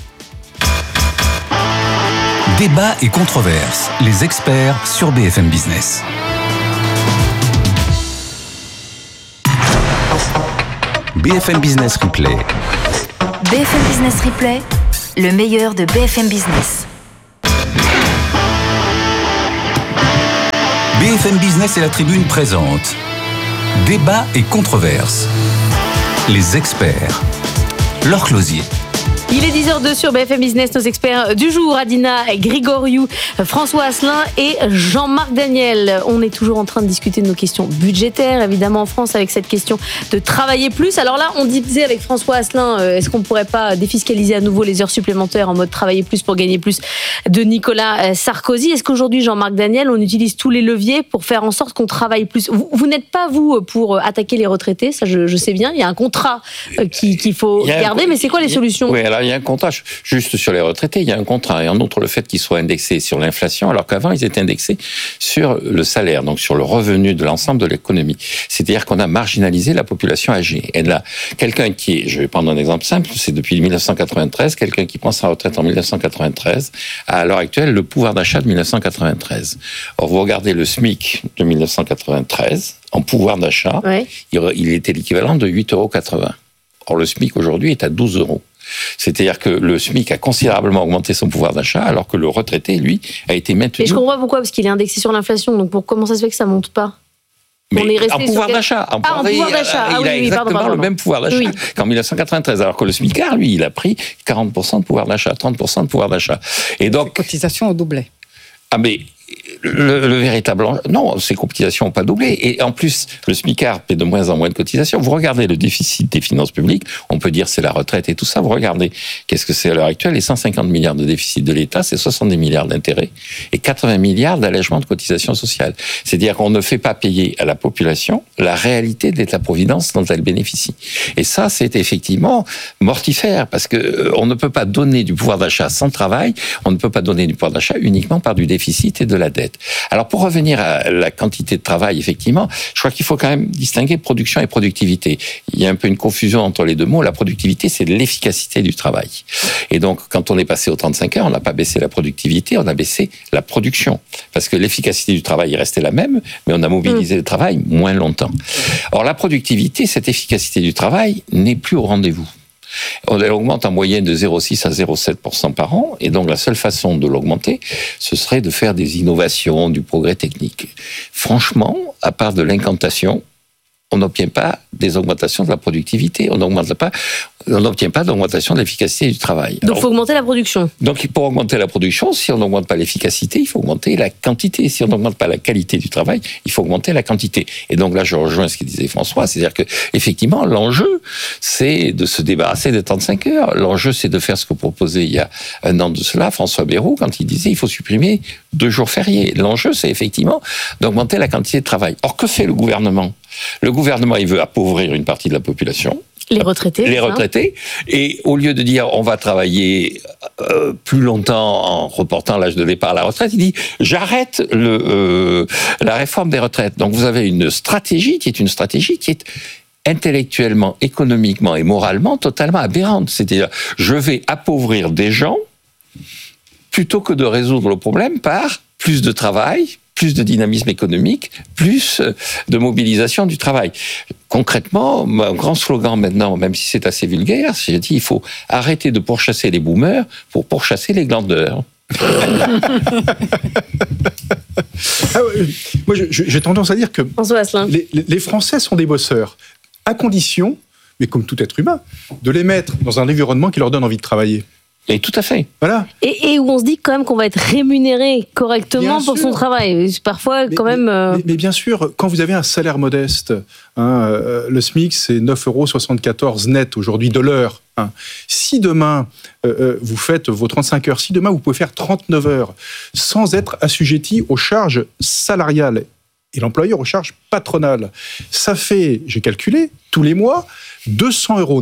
Débat et controverses, les experts sur BFM Business. BFM Business Replay. BFM Business Replay, le meilleur de BFM Business. BFM Business et la Tribune présente Débat et controverses. Les experts. Laure Closier. Il est 10h02 sur BFM Business, nos experts du jour, Adina Grigoriou, François Asselin et Jean-Marc Daniel. On est toujours en train de discuter de nos questions budgétaires, évidemment en France, avec cette question de travailler plus. Alors là, on disait avec François Asselin, est-ce qu'on ne pourrait pas défiscaliser à nouveau les heures supplémentaires en mode travailler plus pour gagner plus de Nicolas Sarkozy? Est-ce qu'aujourd'hui, Jean-Marc Daniel, on utilise tous les leviers pour faire en sorte qu'on travaille plus? Vous n'êtes pas, vous, pour attaquer les retraités, ça je sais bien, il y a un contrat qu'il faut garder, mais c'est quoi les solutions? Oui, alors il y a un contrat, juste sur les retraités, il y a un contrat. Et en outre, le fait qu'ils soient indexés sur l'inflation, alors qu'avant, ils étaient indexés sur le salaire, donc sur le revenu de l'ensemble de l'économie. C'est-à-dire qu'on a marginalisé la population âgée. Et là, quelqu'un je vais prendre un exemple simple, c'est depuis 1993, quelqu'un qui prend sa retraite en 1993, a à l'heure actuelle le pouvoir d'achat de 1993. Or, vous regardez le SMIC de 1993, en pouvoir d'achat, il était l'équivalent de 8,80 €. Or, le SMIC aujourd'hui est à 12 €. C'est-à-dire que le SMIC a considérablement augmenté son pouvoir d'achat, alors que le retraité, lui, a été maintenu. Et je comprends pas pourquoi, parce qu'il est indexé sur l'inflation. Donc comment ça se fait que ça monte pas? Mais en pouvoir d'achat. En pouvoir d'achat. Il a exactement le même pouvoir d'achat qu'en 1993, alors que le SMICard, lui, il a pris 40% de pouvoir d'achat, 30% de pouvoir d'achat. Et donc, les cotisations ont doublé. Ah mais le véritable... Non, ces cotisations n'ont pas doublé. Et en plus, le SMICard paie de moins en moins de cotisations. Vous regardez le déficit des finances publiques, on peut dire c'est la retraite et tout ça. Vous regardez, qu'est-ce que c'est à l'heure actuelle? Les 150 milliards de déficit de l'État, c'est 70 milliards d'intérêts et 80 milliards d'allègement de cotisations sociales. C'est-à-dire qu'on ne fait pas payer à la population la réalité de l'État-providence dont elle bénéficie. Et ça, c'est effectivement mortifère, parce que on ne peut pas donner du pouvoir d'achat sans travail, on ne peut pas donner du pouvoir d'achat uniquement par du déficit et de la dette. Alors, pour revenir à la quantité de travail, effectivement, je crois qu'il faut quand même distinguer production et productivité. Il y a un peu une confusion entre les deux mots. La productivité, c'est l'efficacité du travail. Et donc, quand on est passé aux 35 heures, on n'a pas baissé la productivité, on a baissé la production. Parce que l'efficacité du travail est restée la même, mais on a mobilisé le travail moins longtemps. Or, la productivité, cette efficacité du travail, n'est plus au rendez-vous. Elle augmente en moyenne de 0,6 à 0,7% par an, et donc la seule façon de l'augmenter, ce serait de faire des innovations, du progrès technique. Franchement, à part de l'incantation, on n'obtient pas des augmentations de la productivité, on n'obtient pas d'augmentation de l'efficacité du travail. Donc il faut augmenter la production. Donc pour augmenter la production, si on n'augmente pas l'efficacité, il faut augmenter la quantité. Si on n'augmente pas la qualité du travail, il faut augmenter la quantité. Et donc là, je rejoins ce que disait François, c'est-à-dire que effectivement, l'enjeu, c'est de se débarrasser des 35 heures. L'enjeu, c'est de faire ce que proposait il y a un an de cela François Bayrou, quand il disait il faut supprimer 2 jours fériés. L'enjeu, c'est effectivement d'augmenter la quantité de travail. Or, que fait le gouvernement ? Le gouvernement, il veut appauvrir une partie de la population. Les retraités. Et au lieu de dire on va travailler plus longtemps en reportant l'âge de départ à la retraite, il dit j'arrête la réforme des retraites. Donc vous avez une stratégie qui est intellectuellement, économiquement et moralement totalement aberrante. C'est-à-dire je vais appauvrir des gens plutôt que de résoudre le problème par plus de travail, plus de dynamisme économique, plus de mobilisation du travail. Concrètement, mon grand slogan maintenant, même si c'est assez vulgaire, j'ai dit il faut arrêter de pourchasser les boomers pour pourchasser les glandeurs. Moi, j'ai tendance à dire que les Français sont des bosseurs, à condition, mais comme tout être humain, de les mettre dans un environnement qui leur donne envie de travailler. Et tout à fait. Voilà. Et où on se dit quand même qu'on va être rémunéré correctement pour son travail. Parfois, Mais bien sûr, quand vous avez un salaire modeste, le SMIC, c'est 9,74 € net aujourd'hui de l'heure. Si demain, vous faites vos 35 heures, si demain, vous pouvez faire 39 heures sans être assujetti aux charges salariales et l'employeur aux charges patronales, ça fait, j'ai calculé, tous les mois, 200 €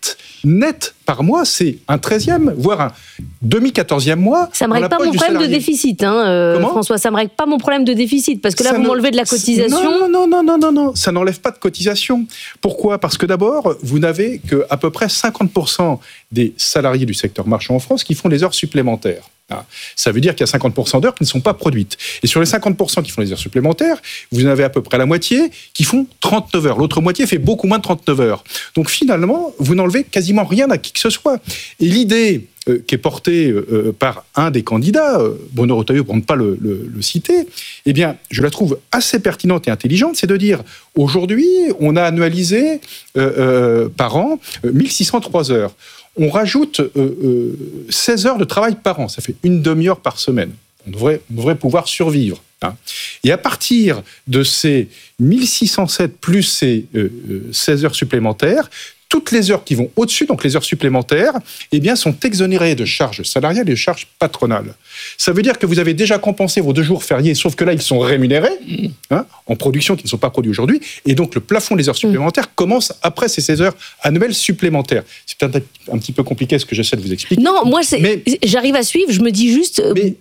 net par mois, c'est un 13e, voire un demi-14e mois. Ça ne me règle pas mon problème de déficit, François. Ça ne me règle pas mon problème de déficit, parce que là, vous m'enlevez de la cotisation. Non, ça n'enlève pas de cotisation. Pourquoi ? Parce que d'abord, vous n'avez qu'à peu près 50% des salariés du secteur marchand en France qui font des heures supplémentaires. Ça veut dire qu'il y a 50% d'heures qui ne sont pas produites. Et sur les 50% qui font des heures supplémentaires, vous en avez à peu près la moitié qui font 39 heures. L'autre moitié fait beaucoup moins de 39 heures. Donc finalement, vous n'enlevez quasiment rien à qui que ce soit. Et l'idée qui est portée par un des candidats, Bruno Retailleau pour ne pas le citer, eh bien, je la trouve assez pertinente et intelligente, c'est de dire, aujourd'hui, on a annualisé par an 1603 heures. On rajoute 16 heures de travail par an. Ça fait une demi-heure par semaine. On devrait pouvoir survivre. Et à partir de ces 1607 plus ces 16 heures supplémentaires, toutes les heures qui vont au-dessus, donc les heures supplémentaires, eh bien, sont exonérées de charges salariales et de charges patronales. Ça veut dire que vous avez déjà compensé vos 2 jours fériés, sauf que là, ils sont rémunérés en production qui ne sont pas produits aujourd'hui. Et donc, le plafond des heures supplémentaires commence après ces 16 heures annuelles supplémentaires. C'est peut-être un petit peu compliqué ce que j'essaie de vous expliquer. Non, moi, j'arrive à suivre. Je me dis juste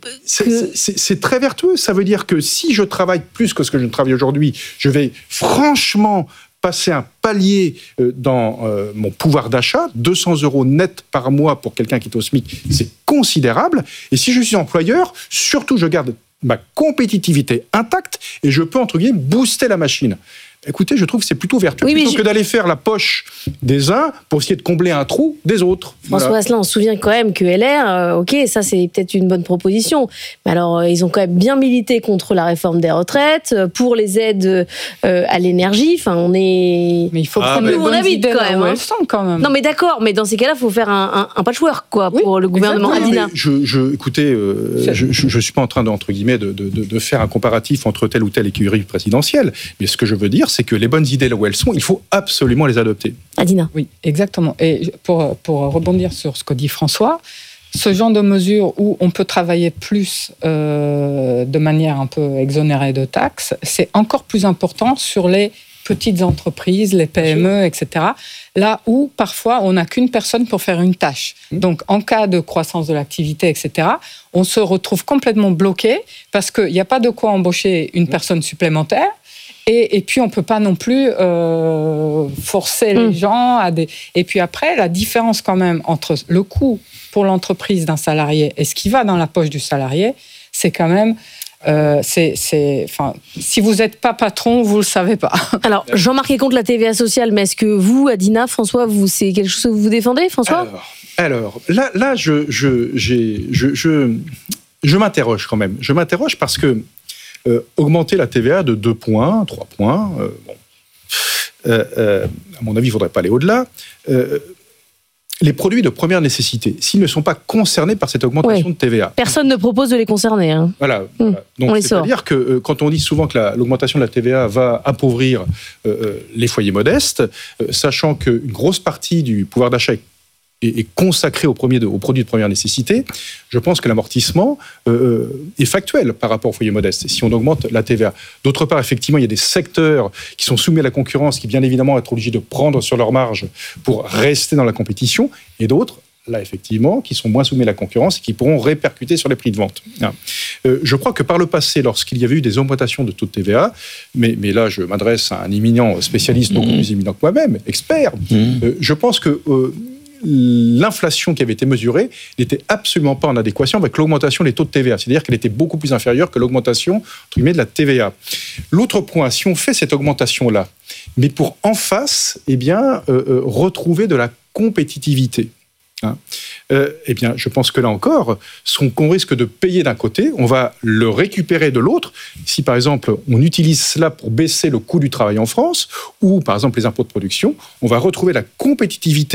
c'est très vertueux. Ça veut dire que si je travaille plus que ce que je ne travaille aujourd'hui, je vais franchement passer un palier dans mon pouvoir d'achat, 200 € net par mois pour quelqu'un qui est au SMIC, c'est considérable. Et si je suis employeur, surtout je garde ma compétitivité intacte et je peux, entre guillemets, booster la machine. Écoutez, je trouve que c'est plutôt vertueux, plutôt que d'aller faire la poche des uns pour essayer de combler un trou des autres. François Asselin, on se souvient quand même que LR, ça c'est peut-être une bonne proposition, mais alors ils ont quand même bien milité contre la réforme des retraites, pour les aides à l'énergie, enfin on est... Mais il faut prendre le bon avis quand même. Non mais d'accord, mais dans ces cas-là, il faut faire un patchwork pour le gouvernement. Adina. Écoutez, je suis pas en train entre guillemets de faire un comparatif entre telle ou telle écurie présidentielle, mais ce que je veux dire, c'est que les bonnes idées là où elles sont, il faut absolument les adopter. Adina. Oui, exactement. Et pour rebondir sur ce que dit François, ce genre de mesures où on peut travailler plus de manière un peu exonérée de taxes, c'est encore plus important sur les petites entreprises, les PME, etc. Là où, parfois, on n'a qu'une personne pour faire une tâche. Donc, en cas de croissance de l'activité, etc., on se retrouve complètement bloqué parce qu'il n'y a pas de quoi embaucher une personne supplémentaire. Et puis, on ne peut pas non plus forcer les gens à des... Et puis après, la différence quand même entre le coût pour l'entreprise d'un salarié et ce qui va dans la poche du salarié, c'est quand même... si vous n'êtes pas patron, vous ne le savez pas. Alors, Jean-Marc est contre la TVA sociale, mais est-ce que vous, Adina, François, c'est quelque chose que vous défendez, François ? Alors là, je m'interroge quand même. Je m'interroge parce que augmenter la TVA de 2 points, 3 points, à mon avis, il ne faudrait pas aller au-delà. Les produits de première nécessité, s'ils ne sont pas concernés par cette augmentation de TVA... Personne ne propose de les concerner. Voilà. Donc, c'est-à-dire que quand on dit souvent que l'augmentation de la TVA va appauvrir les foyers modestes, sachant qu'une grosse partie du pouvoir d'achat est consacré aux produits de première nécessité, je pense que l'amortissement est factuel par rapport aux foyers modestes, si on augmente la TVA. D'autre part, effectivement, il y a des secteurs qui sont soumis à la concurrence, qui bien évidemment vont être obligés de prendre sur leur marge pour rester dans la compétition, et d'autres, là effectivement, qui sont moins soumis à la concurrence et qui pourront répercuter sur les prix de vente. Je crois que par le passé, lorsqu'il y avait eu des augmentations de taux de TVA, mais là je m'adresse à un éminent spécialiste, beaucoup plus éminent que moi-même, expert, je pense que l'inflation qui avait été mesurée n'était absolument pas en adéquation avec l'augmentation des taux de TVA. C'est-à-dire qu'elle était beaucoup plus inférieure que l'augmentation entre guillemets, de la TVA. L'autre point, si on fait cette augmentation-là, mais pour en face, retrouver de la compétitivité, eh bien, je pense que là encore, ce qu'on risque de payer d'un côté, on va le récupérer de l'autre. Si par exemple, on utilise cela pour baisser le coût du travail en France, ou par exemple les impôts de production, on va retrouver la compétitivité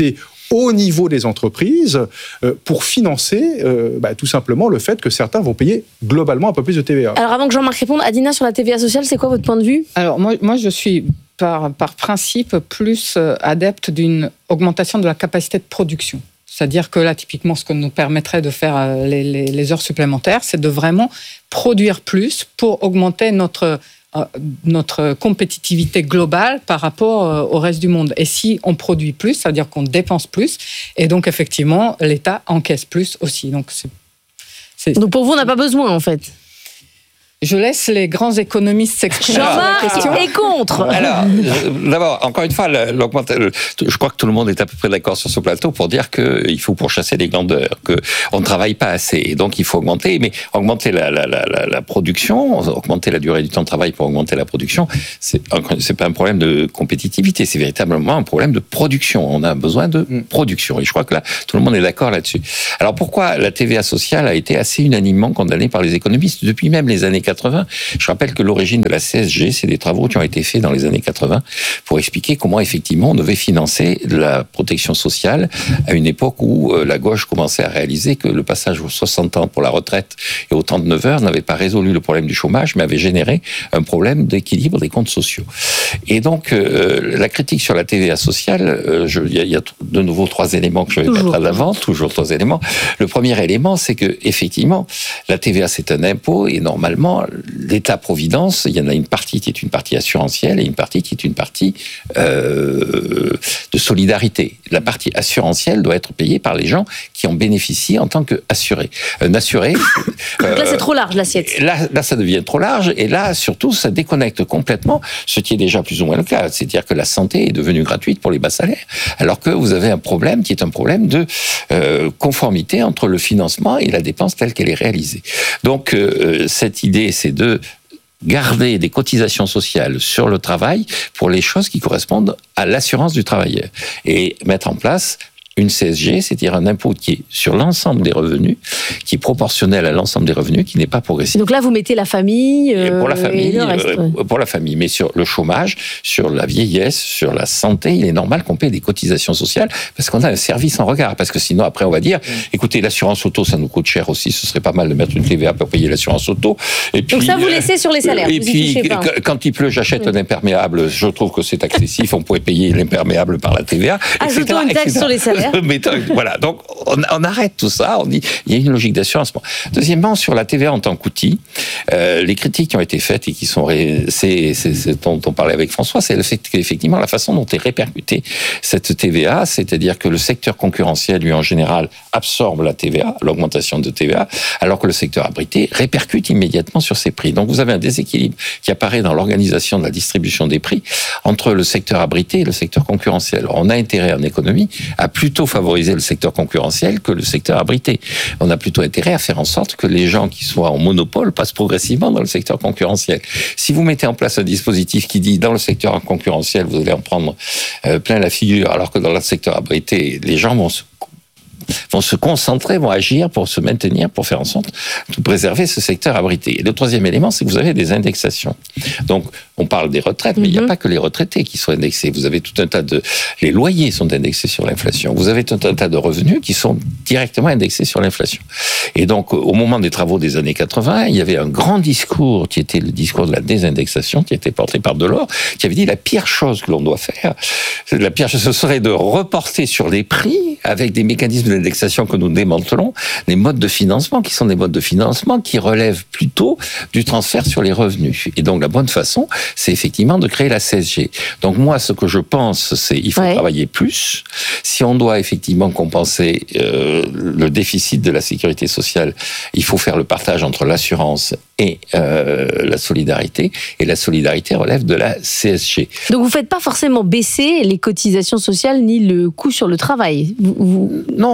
au niveau des entreprises pour financer tout simplement le fait que certains vont payer globalement un peu plus de TVA. Alors avant que Jean-Marc réponde, Adina, sur la TVA sociale, c'est quoi votre point de vue ? Alors moi je suis par principe plus adepte d'une augmentation de la capacité de production. C'est-à-dire que là, typiquement, ce que nous permettrait de faire les heures supplémentaires, c'est de vraiment produire plus pour augmenter notre compétitivité globale par rapport au reste du monde. Et si on produit plus, ça veut dire qu'on dépense plus, et donc effectivement, l'État encaisse plus aussi. Donc pour vous, on n'a pas besoin, en fait. Je laisse les grands économistes s'exprimer. Jean-Marc est contre. Alors, d'abord, encore une fois, je crois que tout le monde est à peu près d'accord sur ce plateau pour dire qu'il faut pourchasser les grandeurs, qu'on ne travaille pas assez, et donc il faut augmenter, mais augmenter la production, augmenter la durée du temps de travail pour augmenter la production, c'est pas un problème de compétitivité, c'est véritablement un problème de production. On a besoin de production, et je crois que là, tout le monde est d'accord là-dessus. Alors pourquoi la TVA sociale a été assez unanimement condamnée par les économistes depuis même les années 80. Je rappelle que l'origine de la CSG, c'est des travaux qui ont été faits dans les années 80 pour expliquer comment effectivement on devait financer la protection sociale à une époque où la gauche commençait à réaliser que le passage aux 60 ans pour la retraite et aux 39 heures n'avait pas résolu le problème du chômage, mais avait généré un problème d'équilibre des comptes sociaux. Et donc, la critique sur la TVA sociale, il y a de nouveau 3 éléments que je vais mettre à l'avant, toujours 3 éléments. Le premier élément, c'est que effectivement, la TVA, c'est un impôt, et normalement, l'État-providence, il y en a une partie qui est une partie assurantielle et une partie qui est une partie de solidarité. La partie assurantielle doit être payée par les gens qui en bénéficient en tant qu'assurés. Un assuré... Donc là, c'est trop large, l'assiette. Là, ça devient trop large, et là, surtout, ça déconnecte complètement ce qui est déjà plus ou moins le cas. C'est-à-dire que la santé est devenue gratuite pour les bas salaires, alors que vous avez un problème qui est un problème de conformité entre le financement et la dépense telle qu'elle est réalisée. Donc, cette idée, c'est de garder des cotisations sociales sur le travail pour les choses qui correspondent à l'assurance du travailleur, et mettre en place une CSG, c'est-à-dire un impôt qui est sur l'ensemble des revenus, qui est proportionnel à l'ensemble des revenus, qui n'est pas progressif. Donc là, vous mettez la famille, pour la famille, et le reste, pour la famille, mais sur le chômage, sur la vieillesse, sur la santé, il est normal qu'on paie des cotisations sociales parce qu'on a un service en regard. Parce que sinon, après, on va dire, écoutez, l'assurance auto, ça nous coûte cher aussi. Ce serait pas mal de mettre une TVA pour payer l'assurance auto. Et puis, donc ça, vous laissez sur les salaires. Et puis, quand il pleut, j'achète un imperméable. Je trouve que c'est excessif. On pourrait payer l'imperméable par la TVA. Ajoutons une taxe sur les salaires. Mais voilà, donc on arrête tout ça, on dit il y a une logique d'assurance. Deuxièmement, sur la TVA en tant qu'outil, les critiques qui ont été faites et qui sont c'est dont on parlait avec François, c'est le fait qu'effectivement la façon dont est répercutée cette TVA, c'est-à-dire que le secteur concurrentiel, lui en général, absorbe la TVA, l'augmentation de TVA, alors que le secteur abrité répercute immédiatement sur ses prix. Donc vous avez un déséquilibre qui apparaît dans l'organisation de la distribution des prix entre le secteur abrité et le secteur concurrentiel. Alors, on a intérêt en économie à plutôt favoriser le secteur concurrentiel que le secteur abrité. On a plutôt intérêt à faire en sorte que les gens qui soient en monopole passent progressivement dans le secteur concurrentiel. Si vous mettez en place un dispositif qui dit dans le secteur concurrentiel, vous allez en prendre plein la figure, alors que dans le secteur abrité, les gens vont se concentrer, vont agir pour se maintenir, pour faire en sorte de préserver ce secteur abrité. Et le troisième élément, c'est que vous avez des indexations. Donc, on parle des retraites, mais il n'y a pas que les retraités qui sont indexés. Vous avez tout un tas les loyers sont indexés sur l'inflation. Vous avez tout un tas de revenus qui sont directement indexés sur l'inflation. Et donc, au moment des travaux des années 80, il y avait un grand discours qui était le discours de la désindexation, qui était porté par Delors, qui avait dit la pire chose que l'on doit faire, ce serait de reporter sur les prix avec des mécanismes d'indexation que nous démantelons, les modes de financement qui sont des modes de financement qui relèvent plutôt du transfert sur les revenus. Et donc la bonne façon, c'est effectivement de créer la CSG. Donc moi, ce que je pense, c'est il faut travailler plus. Si on doit effectivement compenser le déficit de la sécurité sociale, il faut faire le partage entre l'assurance et la solidarité. Et la solidarité relève de la CSG. Donc vous ne faites pas forcément baisser les cotisations sociales ni le coût sur le travail. Non,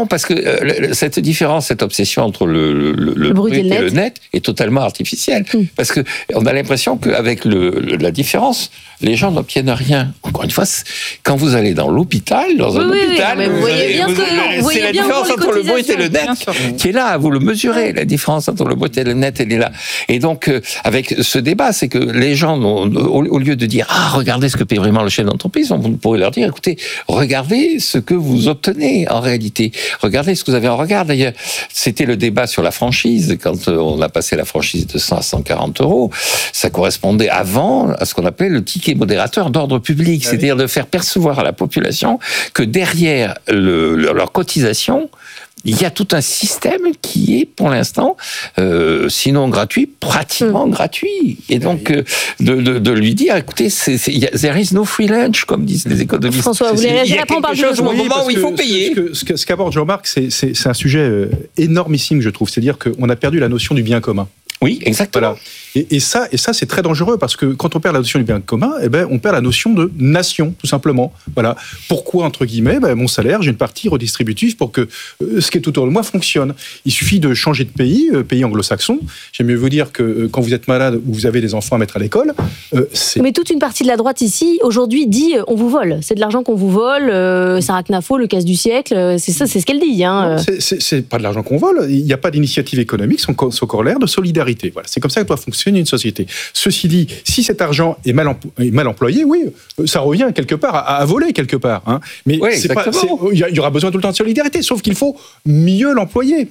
parce que cette différence, cette obsession entre le brut et le net est totalement artificielle. Parce que on a l'impression qu'avec la différence, les gens n'obtiennent rien. Encore une fois, quand vous allez dans l'hôpital, vous voyez bien c'est la différence entre le brut et le net qui est là. Vous le mesurez, la différence entre le brut et le net, elle est là. Et donc, avec ce débat, c'est que les gens, au lieu de dire « Ah, regardez ce que paye vraiment le chef d'entreprise », on pourrait leur dire « Écoutez, regardez ce que vous obtenez en réalité. Regardez ce que vous avez en regard. » D'ailleurs, c'était le débat sur la franchise. Quand on a passé la franchise de 100 à 140 €, ça correspondait avant à ce qu'on appelait le ticket modérateur d'ordre public, c'est-à-dire de faire percevoir à la population que derrière leur cotisation, il y a tout un système qui est, pour l'instant, sinon gratuit, pratiquement gratuit. Et donc, de lui dire, écoutez, there is no free lunch, comme disent les économistes. François, vous voulez réagir après, on parle du logement. Au moment où il faut payer. Ce qu'aborde Jean-Marc, c'est un sujet énormissime, je trouve. C'est-à-dire qu'on a perdu la notion du bien commun. Oui, exactement. Voilà. Et ça, c'est très dangereux parce que quand on perd la notion du bien commun, on perd la notion de nation, tout simplement. Voilà. Pourquoi, entre guillemets, mon salaire, j'ai une partie redistributive pour que ce qui est tout autour de moi fonctionne. Il suffit de changer de pays anglo-saxon. J'aime mieux vous dire que quand vous êtes malade ou vous avez des enfants à mettre à l'école, c'est... Mais toute une partie de la droite ici, aujourd'hui, dit on vous vole. C'est de l'argent qu'on vous vole. Sarah Knafo, le casse du siècle, c'est ça, c'est ce qu'elle dit. Non, c'est pas de l'argent qu'on vole. Il n'y a pas d'initiative économique sans corollaire de solidarité. Voilà. C'est comme ça que doit fonctionner une société. Ceci dit, si cet argent est mal employé, oui, ça revient quelque part à voler quelque part. Hein. Mais il y aura besoin tout le temps de solidarité, sauf qu'il faut mieux l'employer.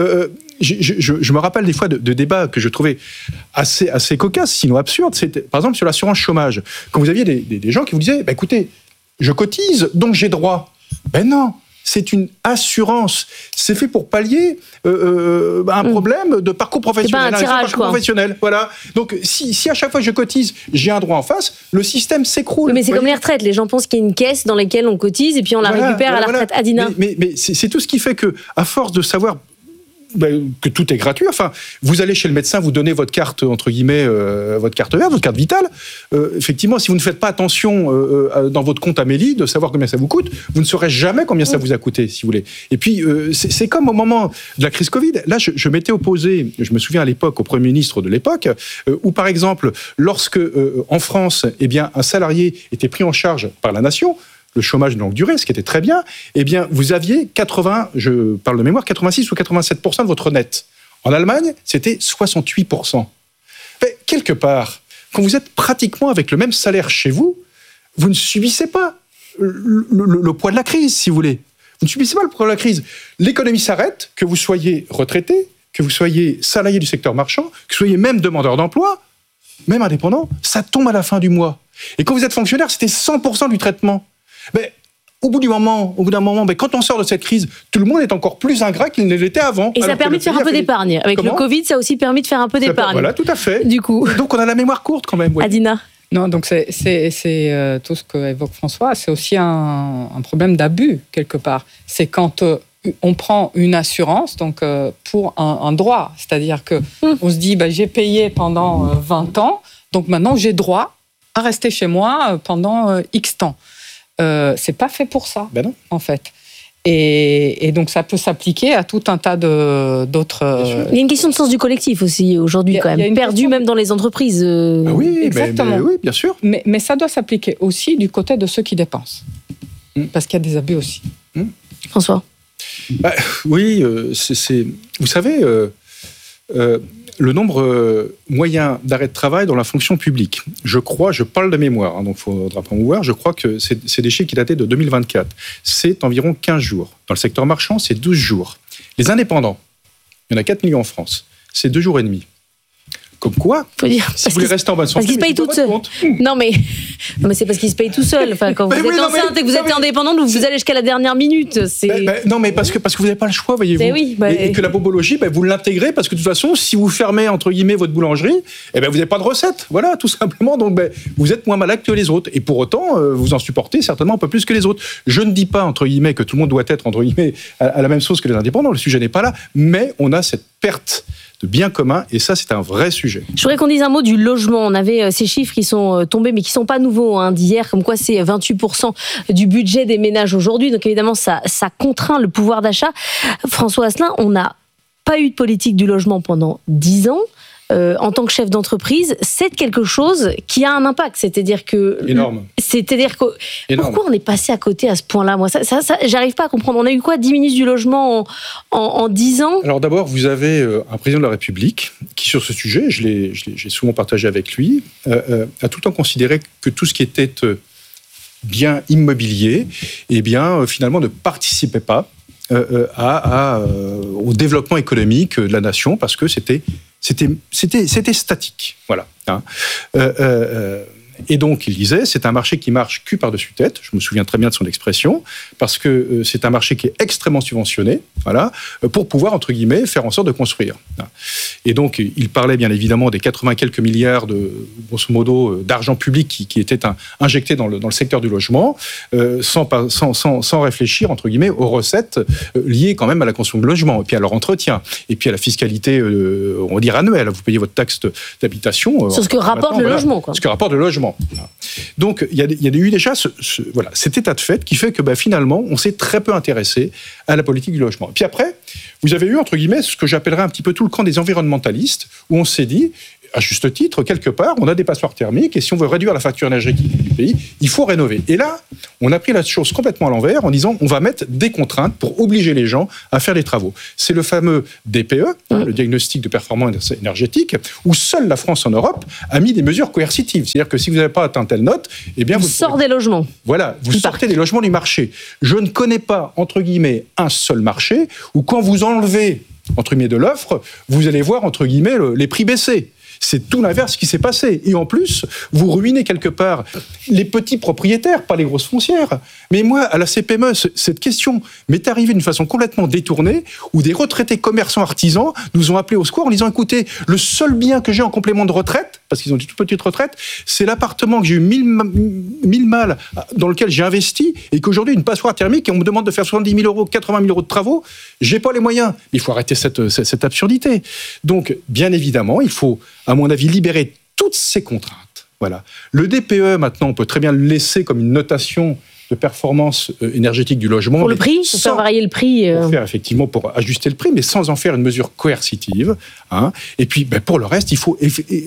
Je me rappelle des fois de débats que je trouvais assez cocasses, sinon absurdes. C'était, par exemple, sur l'assurance chômage. Quand vous aviez des gens qui vous disaient, écoutez, je cotise, donc j'ai droit. Ben non. C'est une assurance. C'est fait pour pallier un problème de parcours professionnel. C'est pas un tirage, parcours professionnel. Voilà. Donc, si à chaque fois que je cotise, j'ai un droit en face, le système s'écroule. Oui, mais c'est comme les retraites. Les gens pensent qu'il y a une caisse dans laquelle on cotise et puis on la récupère à la retraite. Adina. Mais c'est tout ce qui fait que, à force de savoir que tout est gratuit. Enfin, vous allez chez le médecin, vous donnez votre carte, entre guillemets, votre carte verte, votre carte vitale. Effectivement, si vous ne faites pas attention dans votre compte Amélie, de savoir combien ça vous coûte, vous ne saurez jamais combien ça vous a coûté, si vous voulez. Et puis, c'est comme au moment de la crise Covid. Là, je m'étais opposé, je me souviens à l'époque, au Premier ministre de l'époque, où, par exemple, lorsque, en France, un salarié était pris en charge par la nation, le chômage de longue durée, ce qui était très bien, vous aviez 86 ou 87% de votre net. En Allemagne, c'était 68%. Mais quelque part, quand vous êtes pratiquement avec le même salaire chez vous, vous ne subissez pas le poids de la crise, si vous voulez. Vous ne subissez pas le poids de la crise. L'économie s'arrête, que vous soyez retraité, que vous soyez salarié du secteur marchand, que vous soyez même demandeur d'emploi, même indépendant, ça tombe à la fin du mois. Et quand vous êtes fonctionnaire, c'était 100% du traitement. Mais au bout d'un moment, quand on sort de cette crise, tout le monde est encore plus ingrat qu'il ne l'était avant. Et ça permet de faire un peu d'épargne. Avec le Covid, ça a aussi permis de faire un peu d'épargne. Voilà, tout à fait. Du coup. Donc on a la mémoire courte quand même. Oui. Adina. Non, donc c'est tout ce qu'évoque François, c'est aussi un problème d'abus, quelque part. C'est quand on prend une assurance donc pour un droit. C'est-à-dire qu'on se dit, j'ai payé pendant 20 ans, donc maintenant j'ai droit à rester chez moi pendant X temps. C'est pas fait pour ça, en fait. Et donc, ça peut s'appliquer à tout un tas d'autres... Il y a une question de sens du collectif aussi, aujourd'hui, quand même. Perdu même dans les entreprises. Oui, exactement. Oui, bien sûr. Mais ça doit s'appliquer aussi du côté de ceux qui dépensent. Parce qu'il y a des abus aussi. François. Oui, vous savez... le nombre moyen d'arrêt de travail dans la fonction publique. Je parle de mémoire, donc il faudra pas me voir, je crois que c'est des chiffres qui dataient de 2024. C'est environ 15 jours. Dans le secteur marchand, c'est 12 jours. Les indépendants, il y en a 4 millions en France, c'est 2 jours et demi. Comme quoi, faut dire, si vous voulez rester en bonne santé, parce qu'ils se payent tout seuls. Non mais c'est parce qu'ils se payent tout seuls. Enfin, quand vous êtes enceinte et que vous êtes indépendante, vous allez jusqu'à la dernière minute. Non, mais parce que vous n'avez pas le choix, voyez-vous. Et que la bobologie, vous l'intégrez parce que de toute façon, si vous fermez entre guillemets votre boulangerie, vous n'avez pas de recette. Voilà, tout simplement. Donc, vous êtes moins malade que les autres. Et pour autant, vous en supportez certainement un peu plus que les autres. Je ne dis pas entre guillemets que tout le monde doit être entre guillemets à la même sauce que les indépendants. Le sujet n'est pas là. Mais on a cette perte de biens communs, et ça, c'est un vrai sujet. Je voudrais qu'on dise un mot du logement. On avait ces chiffres qui sont tombés, mais qui ne sont pas nouveaux, d'hier, comme quoi c'est 28% du budget des ménages aujourd'hui. Donc évidemment, ça contraint le pouvoir d'achat. François Asselin, on n'a pas eu de politique du logement pendant 10 ans. En tant que chef d'entreprise, c'est quelque chose qui a un impact. C'est-à-dire que... Énorme. Pourquoi on est passé à côté à ce point-là ? Moi, ça, j'arrive pas à comprendre. On a eu quoi ? 10 ministres du logement en 10 ans ? Alors d'abord, vous avez un président de la République qui, sur ce sujet, j'ai souvent partagé avec lui, a tout le temps considéré que tout ce qui était bien immobilier, finalement, ne participait pas au développement économique de la nation, parce que c'était statique, voilà. Et donc, il disait, c'est un marché qui marche cul par-dessus tête. Je me souviens très bien de son expression, parce que c'est un marché qui est extrêmement subventionné, voilà, pour pouvoir, entre guillemets, faire en sorte de construire. Et donc, il parlait bien évidemment des 80 quelques milliards grosso modo, d'argent public qui étaient injectés dans le secteur du logement, sans réfléchir, entre guillemets, aux recettes liées quand même à la construction de logement, et puis à leur entretien, et puis à la fiscalité, on va dire annuelle. Vous payez votre taxe d'habitation. Sur ce que rapporte le logement, quoi. Ce que rapporte le logement. Donc, il y a eu déjà cet état de fait qui fait que finalement, on s'est très peu intéressé à la politique du logement. Et puis après, vous avez eu, entre guillemets, ce que j'appellerais un petit peu tout le camp des environnementalistes, où on s'est dit, à juste titre, quelque part, on a des passoires thermiques, et si on veut réduire la facture énergétique du pays, il faut rénover. Et là, on a pris la chose complètement à l'envers en disant, on va mettre des contraintes pour obliger les gens à faire des travaux. C'est le fameux DPE, le diagnostic de performance énergétique, où seule la France en Europe a mis des mesures coercitives. C'est-à-dire que si vous n'avez pas atteint telle note, vous sortez des logements. Voilà, vous sortez des logements du marché. Je ne connais pas, entre guillemets, un seul marché où quand vous enlevez, entre guillemets, de l'offre, vous allez voir, entre guillemets, les prix baisser. C'est tout l'inverse qui s'est passé. Et en plus, vous ruinez quelque part les petits propriétaires, pas les grosses foncières. Mais moi, à la CPME, cette question m'est arrivée d'une façon complètement détournée, où des retraités commerçants artisans nous ont appelés au secours en disant, écoutez, le seul bien que j'ai en complément de retraite, parce qu'ils ont une toute petite retraite, c'est l'appartement que j'ai eu 1000 mal, dans lequel j'ai investi, et qu'aujourd'hui, une passoire thermique, et on me demande de faire 70 000 euros, 80 000 euros de travaux, j'ai pas les moyens. Il faut arrêter cette absurdité. Donc, bien évidemment, il faut, à mon avis, libérer toutes ces contraintes. Voilà. Le DPE, maintenant, on peut très bien le laisser comme une notation de performance énergétique du logement. Pour le prix, pour faire varier le prix. Pour ajuster le prix, mais sans en faire une mesure coercitive. Et puis, pour le reste, il faut,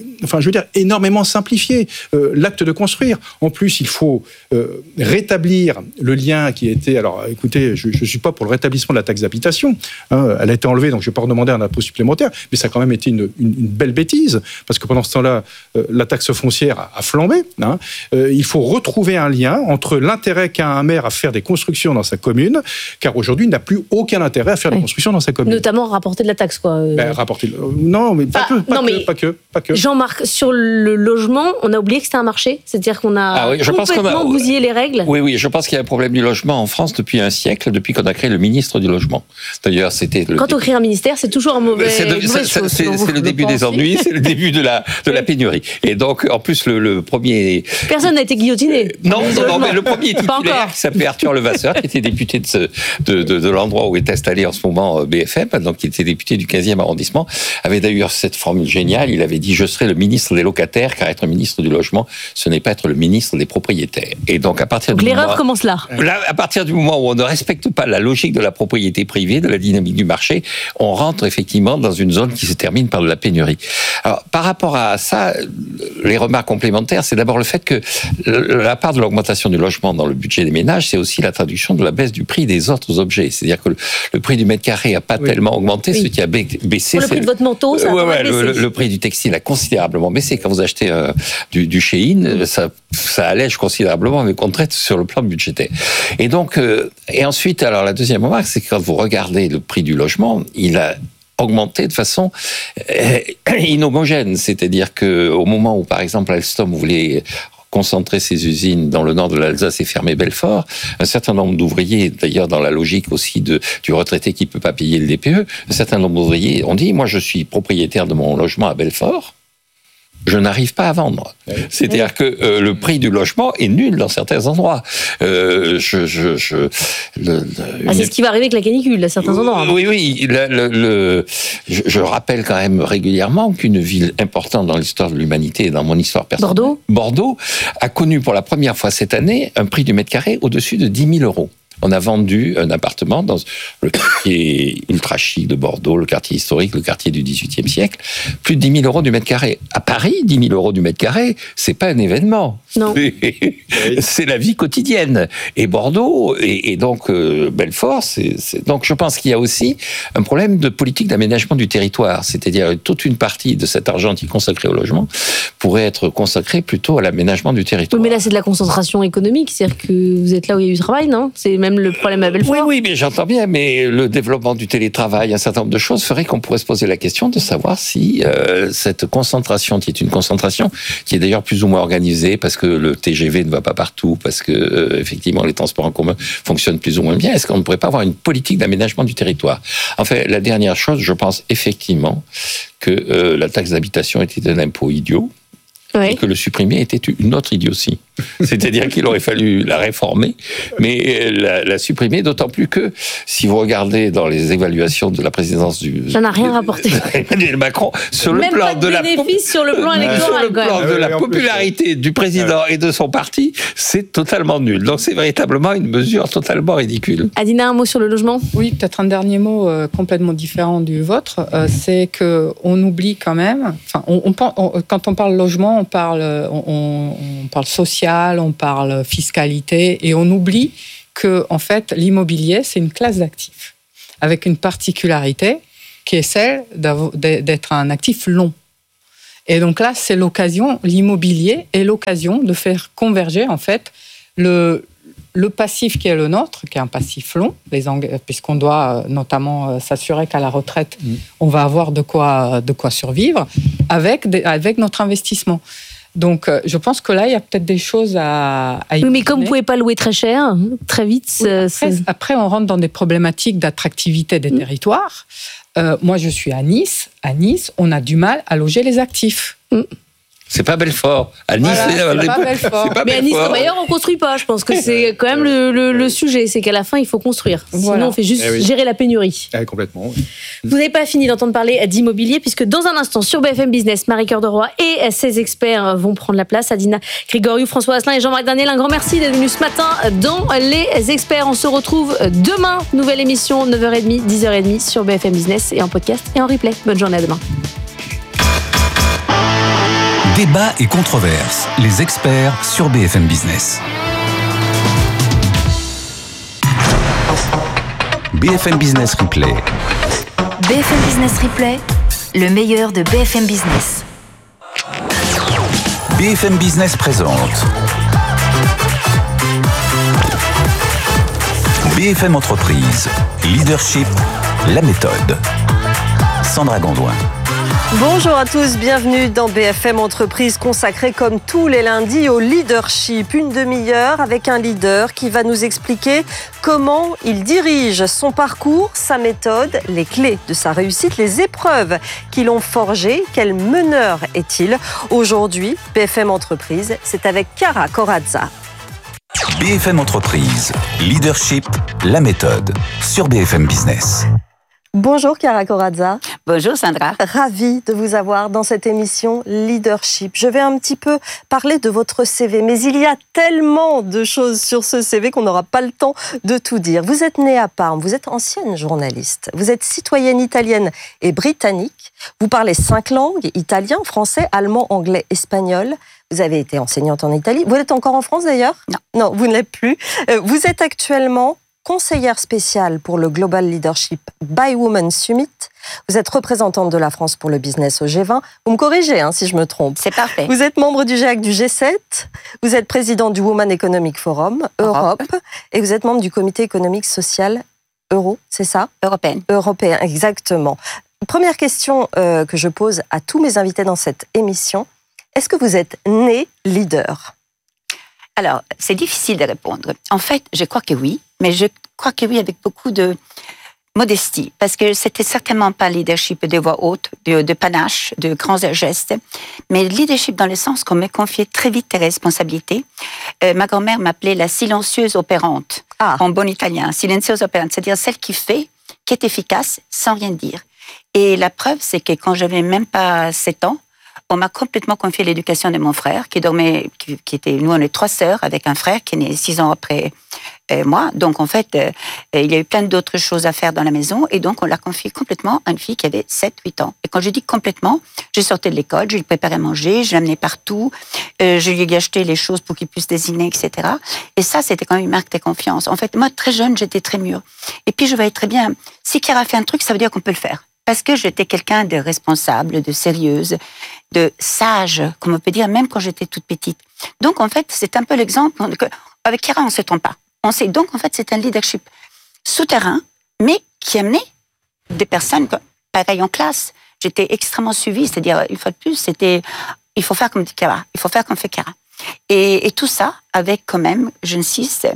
énormément simplifier l'acte de construire. En plus, il faut rétablir le lien qui a été... Alors, écoutez, je ne suis pas pour le rétablissement de la taxe d'habitation. Elle a été enlevée, donc je ne vais pas redemander un impôt supplémentaire, mais ça a quand même été une belle bêtise, parce que pendant ce temps-là, la taxe foncière a flambé. Il faut retrouver un lien entre l'intérêt qu'a un maire à faire des constructions dans sa commune, car aujourd'hui, il n'a plus aucun intérêt à faire des constructions dans sa commune. Notamment rapporter de la taxe, quoi. Non, mais pas que. Jean-Marc, sur le logement, on a oublié que c'était un marché, c'est-à-dire qu'on a complètement bousillé les règles. Oui, je pense qu'il y a un problème du logement en France depuis un siècle, depuis qu'on a créé le ministre du logement. D'ailleurs, quand on crée un ministère, c'est toujours un mauvais. C'est le début des ennuis, c'est le début de la pénurie. Et donc, en plus, le premier. Personne n'a été guillotiné. Non, mais le premier titulaire, qui s'appelait Arthur Levasseur, qui était député de l'endroit où est installé en ce moment BFM, donc qui était député du 15e arrondissement, avait d'ailleurs cette formule géniale. Il avait dit, je serai le ministre des locataires, car être ministre du logement, ce n'est pas être le ministre des propriétaires. Et donc, l'erreur commence là. À partir du moment où on ne respecte pas la logique de la propriété privée, de la dynamique du marché, on rentre effectivement dans une zone qui se termine par de la pénurie. Alors, par rapport à ça, les remarques complémentaires, c'est d'abord le fait que la part de l'augmentation du logement dans le budget des ménages, c'est aussi la traduction de la baisse du prix des autres objets. C'est-à-dire que le prix du mètre carré n'a pas tellement augmenté, ce qui a baissé. Le prix de votre manteau, ça a baissé. Le prix du textile a considérablement baissé. Quand vous achetez du Shein, ça allège considérablement mes contraintes sur le plan budgétaire. Et donc, et ensuite, alors la deuxième remarque, c'est que quand vous regardez le prix du logement, il a augmenté de façon inhomogène. C'est-à-dire qu'au moment où, par exemple, Alstom voulait concentrer ses usines dans le nord de l'Alsace et fermer Belfort, un certain nombre d'ouvriers, d'ailleurs dans la logique aussi du retraité qui ne peut pas payer le DPE, un certain nombre d'ouvriers ont dit, moi je suis propriétaire de mon logement à Belfort, je n'arrive pas à vendre. C'est-à-dire que le prix du logement est nul dans certains endroits. C'est ce qui va arriver avec la canicule, à certains endroits. Oui. Je rappelle quand même régulièrement qu'une ville importante dans l'histoire de l'humanité et dans mon histoire personnelle, Bordeaux, a connu pour la première fois cette année un prix du mètre carré au-dessus de 10 000 euros. On a vendu un appartement dans le quartier ultra chic de Bordeaux, le quartier historique, le quartier du XVIIIe siècle. Plus de 10 000 euros du mètre carré. À Paris, 10 000 euros du mètre carré, c'est pas un événement. Non. C'est la vie quotidienne. Et Bordeaux, et donc Belfort, donc je pense qu'il y a aussi un problème de politique d'aménagement du territoire. C'est-à-dire toute une partie de cet argent qui est consacré au logement pourrait être consacré plutôt à l'aménagement du territoire. Oui, mais là, c'est de la concentration économique. C'est-à-dire que vous êtes là où il y a eu du travail, non ? C'est même le problème à Belfort. Oui, mais j'entends bien, mais le développement du télétravail, un certain nombre de choses ferait qu'on pourrait se poser la question de savoir si cette concentration, qui est une concentration qui est d'ailleurs plus ou moins organisée, parce que le TGV ne va pas partout, parce que effectivement les transports en commun fonctionnent plus ou moins bien, est-ce qu'on ne pourrait pas avoir une politique d'aménagement du territoire ? Enfin, la dernière chose, je pense effectivement que la taxe d'habitation était un impôt idiot. Et que le supprimer était une autre idiotie. C'est-à-dire qu'il aurait fallu la réformer, mais la supprimer, d'autant plus que, si vous regardez dans les évaluations de la présidence ça n'a rien rapporté. Emmanuel Macron, sur le même plan pas de bénéfice sur le plan électoral. Sur le plan de la popularité du président et de son parti, c'est totalement nul. Donc c'est véritablement une mesure totalement ridicule. Adina, un mot sur le logement ? Oui, peut-être un dernier mot complètement différent du vôtre, c'est qu'on oublie quand même, quand on parle logement, on parle social, on parle fiscalité, et on oublie que, en fait, l'immobilier, c'est une classe d'actifs, avec une particularité qui est celle d'être un actif long. Et donc là, c'est l'occasion, l'immobilier est l'occasion de faire converger, en fait, le passif qui est le nôtre, qui est un passif long, puisqu'on doit notamment s'assurer qu'à la retraite, on va avoir de quoi survivre, avec notre investissement. Donc, je pense que là, il y a peut-être des choses à oui, mais comme vous ne pouvez pas louer très cher, très vite... Après, on rentre dans des problématiques d'attractivité des territoires. Moi, je suis à Nice. À Nice, on a du mal à loger les actifs. C'est pas Belfort. À Nice, c'est pas Belfort. Mais à Nice, d'ailleurs, on construit pas. Je pense que c'est quand même le sujet. C'est qu'à la fin, il faut construire. Sinon, on fait juste gérer la pénurie. Complètement. Oui. Vous n'avez pas fini d'entendre parler d'immobilier, puisque dans un instant, sur BFM Business, Marie-Cœur de Roy et ses experts vont prendre la place. Adina Grigoriou, François Asselin et Jean-Marc Daniel. Un grand merci d'être venus ce matin dans Les Experts. On se retrouve demain. Nouvelle émission, 9h30, 10h30 sur BFM Business et en podcast et en replay. Bonne journée, à demain. Débat et controverses, les experts sur BFM Business. BFM Business Replay. BFM Business Replay, le meilleur de BFM Business. BFM Business présente BFM Entreprise, Leadership, la méthode. Sandra Gondouin. Bonjour à tous, bienvenue dans BFM Entreprise consacrée comme tous les lundis au leadership. Une demi-heure avec un leader qui va nous expliquer comment il dirige son parcours, sa méthode, les clés de sa réussite, les épreuves qui l'ont forgé. Quel meneur est-il ? Aujourd'hui, BFM Entreprise, c'est avec Chiara Corazza. BFM Entreprise, Leadership, la méthode, sur BFM Business. Bonjour Chiara Corazza. Bonjour Sandra. Ravie de vous avoir dans cette émission Leadership. Je vais un petit peu parler de votre CV, mais il y a tellement de choses sur ce CV qu'on n'aura pas le temps de tout dire. Vous êtes née à Parme, vous êtes ancienne journaliste, vous êtes citoyenne italienne et britannique, vous parlez 5 langues, italien, français, allemand, anglais, espagnol. Vous avez été enseignante en Italie. Vous êtes encore en France d'ailleurs ? Non, vous ne l'êtes plus. Vous êtes actuellement conseillère spéciale pour le Global Leadership by Women Summit. Vous êtes représentante de la France pour le business au G20. Vous me corrigez si je me trompe. C'est parfait. Vous êtes membre du GIEC du G7. Vous êtes présidente du Women Economic Forum Europe. Et vous êtes membre du comité économique social Euro, c'est ça ? Européen, exactement. Première question que je pose à tous mes invités dans cette émission. Est-ce que vous êtes né leader ? Alors, c'est difficile de répondre. En fait, je crois que oui, mais je crois que oui avec beaucoup de modestie, parce que c'était certainement pas leadership de voix haute, de panache, de grands gestes, mais leadership dans le sens qu'on me confiait très vite des responsabilités. Ma grand-mère m'appelait la silencieuse opérante, en bon italien, silencieuse opérante, c'est-à-dire celle qui fait, qui est efficace sans rien dire. Et la preuve, c'est que quand j'avais même pas 7 ans, on m'a complètement confié l'éducation de mon frère, qui dormait, qui était, nous on est 3 sœurs, avec un frère qui est né 6 ans après moi. Donc en fait, il y a eu plein d'autres choses à faire dans la maison, et donc on l'a confié complètement à une fille qui avait 7-8 ans. Et quand je dis complètement, je sortais de l'école, je lui préparais à manger, je l'amenais partout, je lui ai acheté les choses pour qu'il puisse dessiner, etc. Et ça, c'était quand même une marque de confiance. En fait, moi, très jeune, j'étais très mûre. Et puis je voyais très bien, si Chiara a fait un truc, ça veut dire qu'on peut le faire. Parce que j'étais quelqu'un de responsable, de sérieuse, de sage, comme on peut dire, même quand j'étais toute petite. Donc, en fait, c'est un peu l'exemple avec Chiara, on ne se trompe pas. Donc, en fait, c'est un leadership souterrain, mais qui amenait des personnes, pareil en classe. J'étais extrêmement suivie, c'est-à-dire, une fois de plus, il faut faire comme dit Chiara, il faut faire comme fait Chiara. Et tout ça avec, quand même, j'insiste,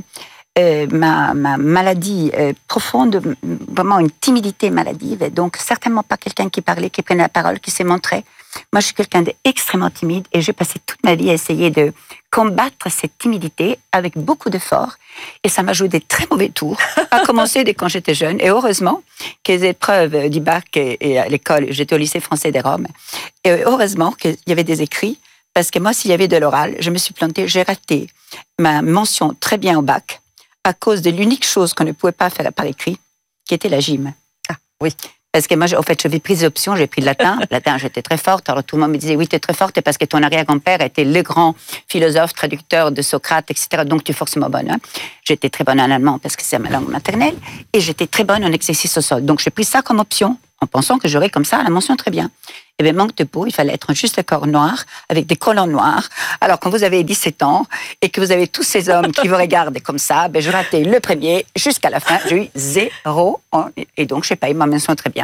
ma maladie profonde, vraiment une timidité maladive, donc certainement pas quelqu'un qui parlait, qui prenait la parole, qui s'est montré. Moi, je suis quelqu'un d'extrêmement timide et j'ai passé toute ma vie à essayer de combattre cette timidité avec beaucoup d'efforts, et ça m'a joué des très mauvais tours, à commencer dès quand j'étais jeune. Et heureusement que les épreuves du bac et à l'école, j'étais au lycée français des Roms, et heureusement qu'il y avait des écrits, parce que moi, s'il y avait de l'oral, je me suis plantée, j'ai raté ma mention très bien au bac, à cause de l'unique chose qu'on ne pouvait pas faire par écrit, qui était la gym. Ah, oui. Parce que moi, en fait, j'avais pris des options, j'ai pris le latin. Latin, j'étais très forte. Alors tout le monde me disait, oui, tu es très forte parce que ton arrière-grand-père était le grand philosophe, traducteur de Socrate, etc. Donc tu es forcément bonne. Hein. J'étais très bonne en allemand parce que c'est ma langue maternelle. Et j'étais très bonne en exercice au sol. Donc j'ai pris ça comme option, en pensant que j'aurais comme ça la mention très bien. Et bien, manque de peau, il fallait être un juste corps noir, avec des collants noirs. Alors, quand vous avez 17 ans, et que vous avez tous ces hommes qui vous regardent comme ça, ben, je ratais le premier, jusqu'à la fin, j'ai eu 0. Et donc, je n'ai pas eu ma mention très bien.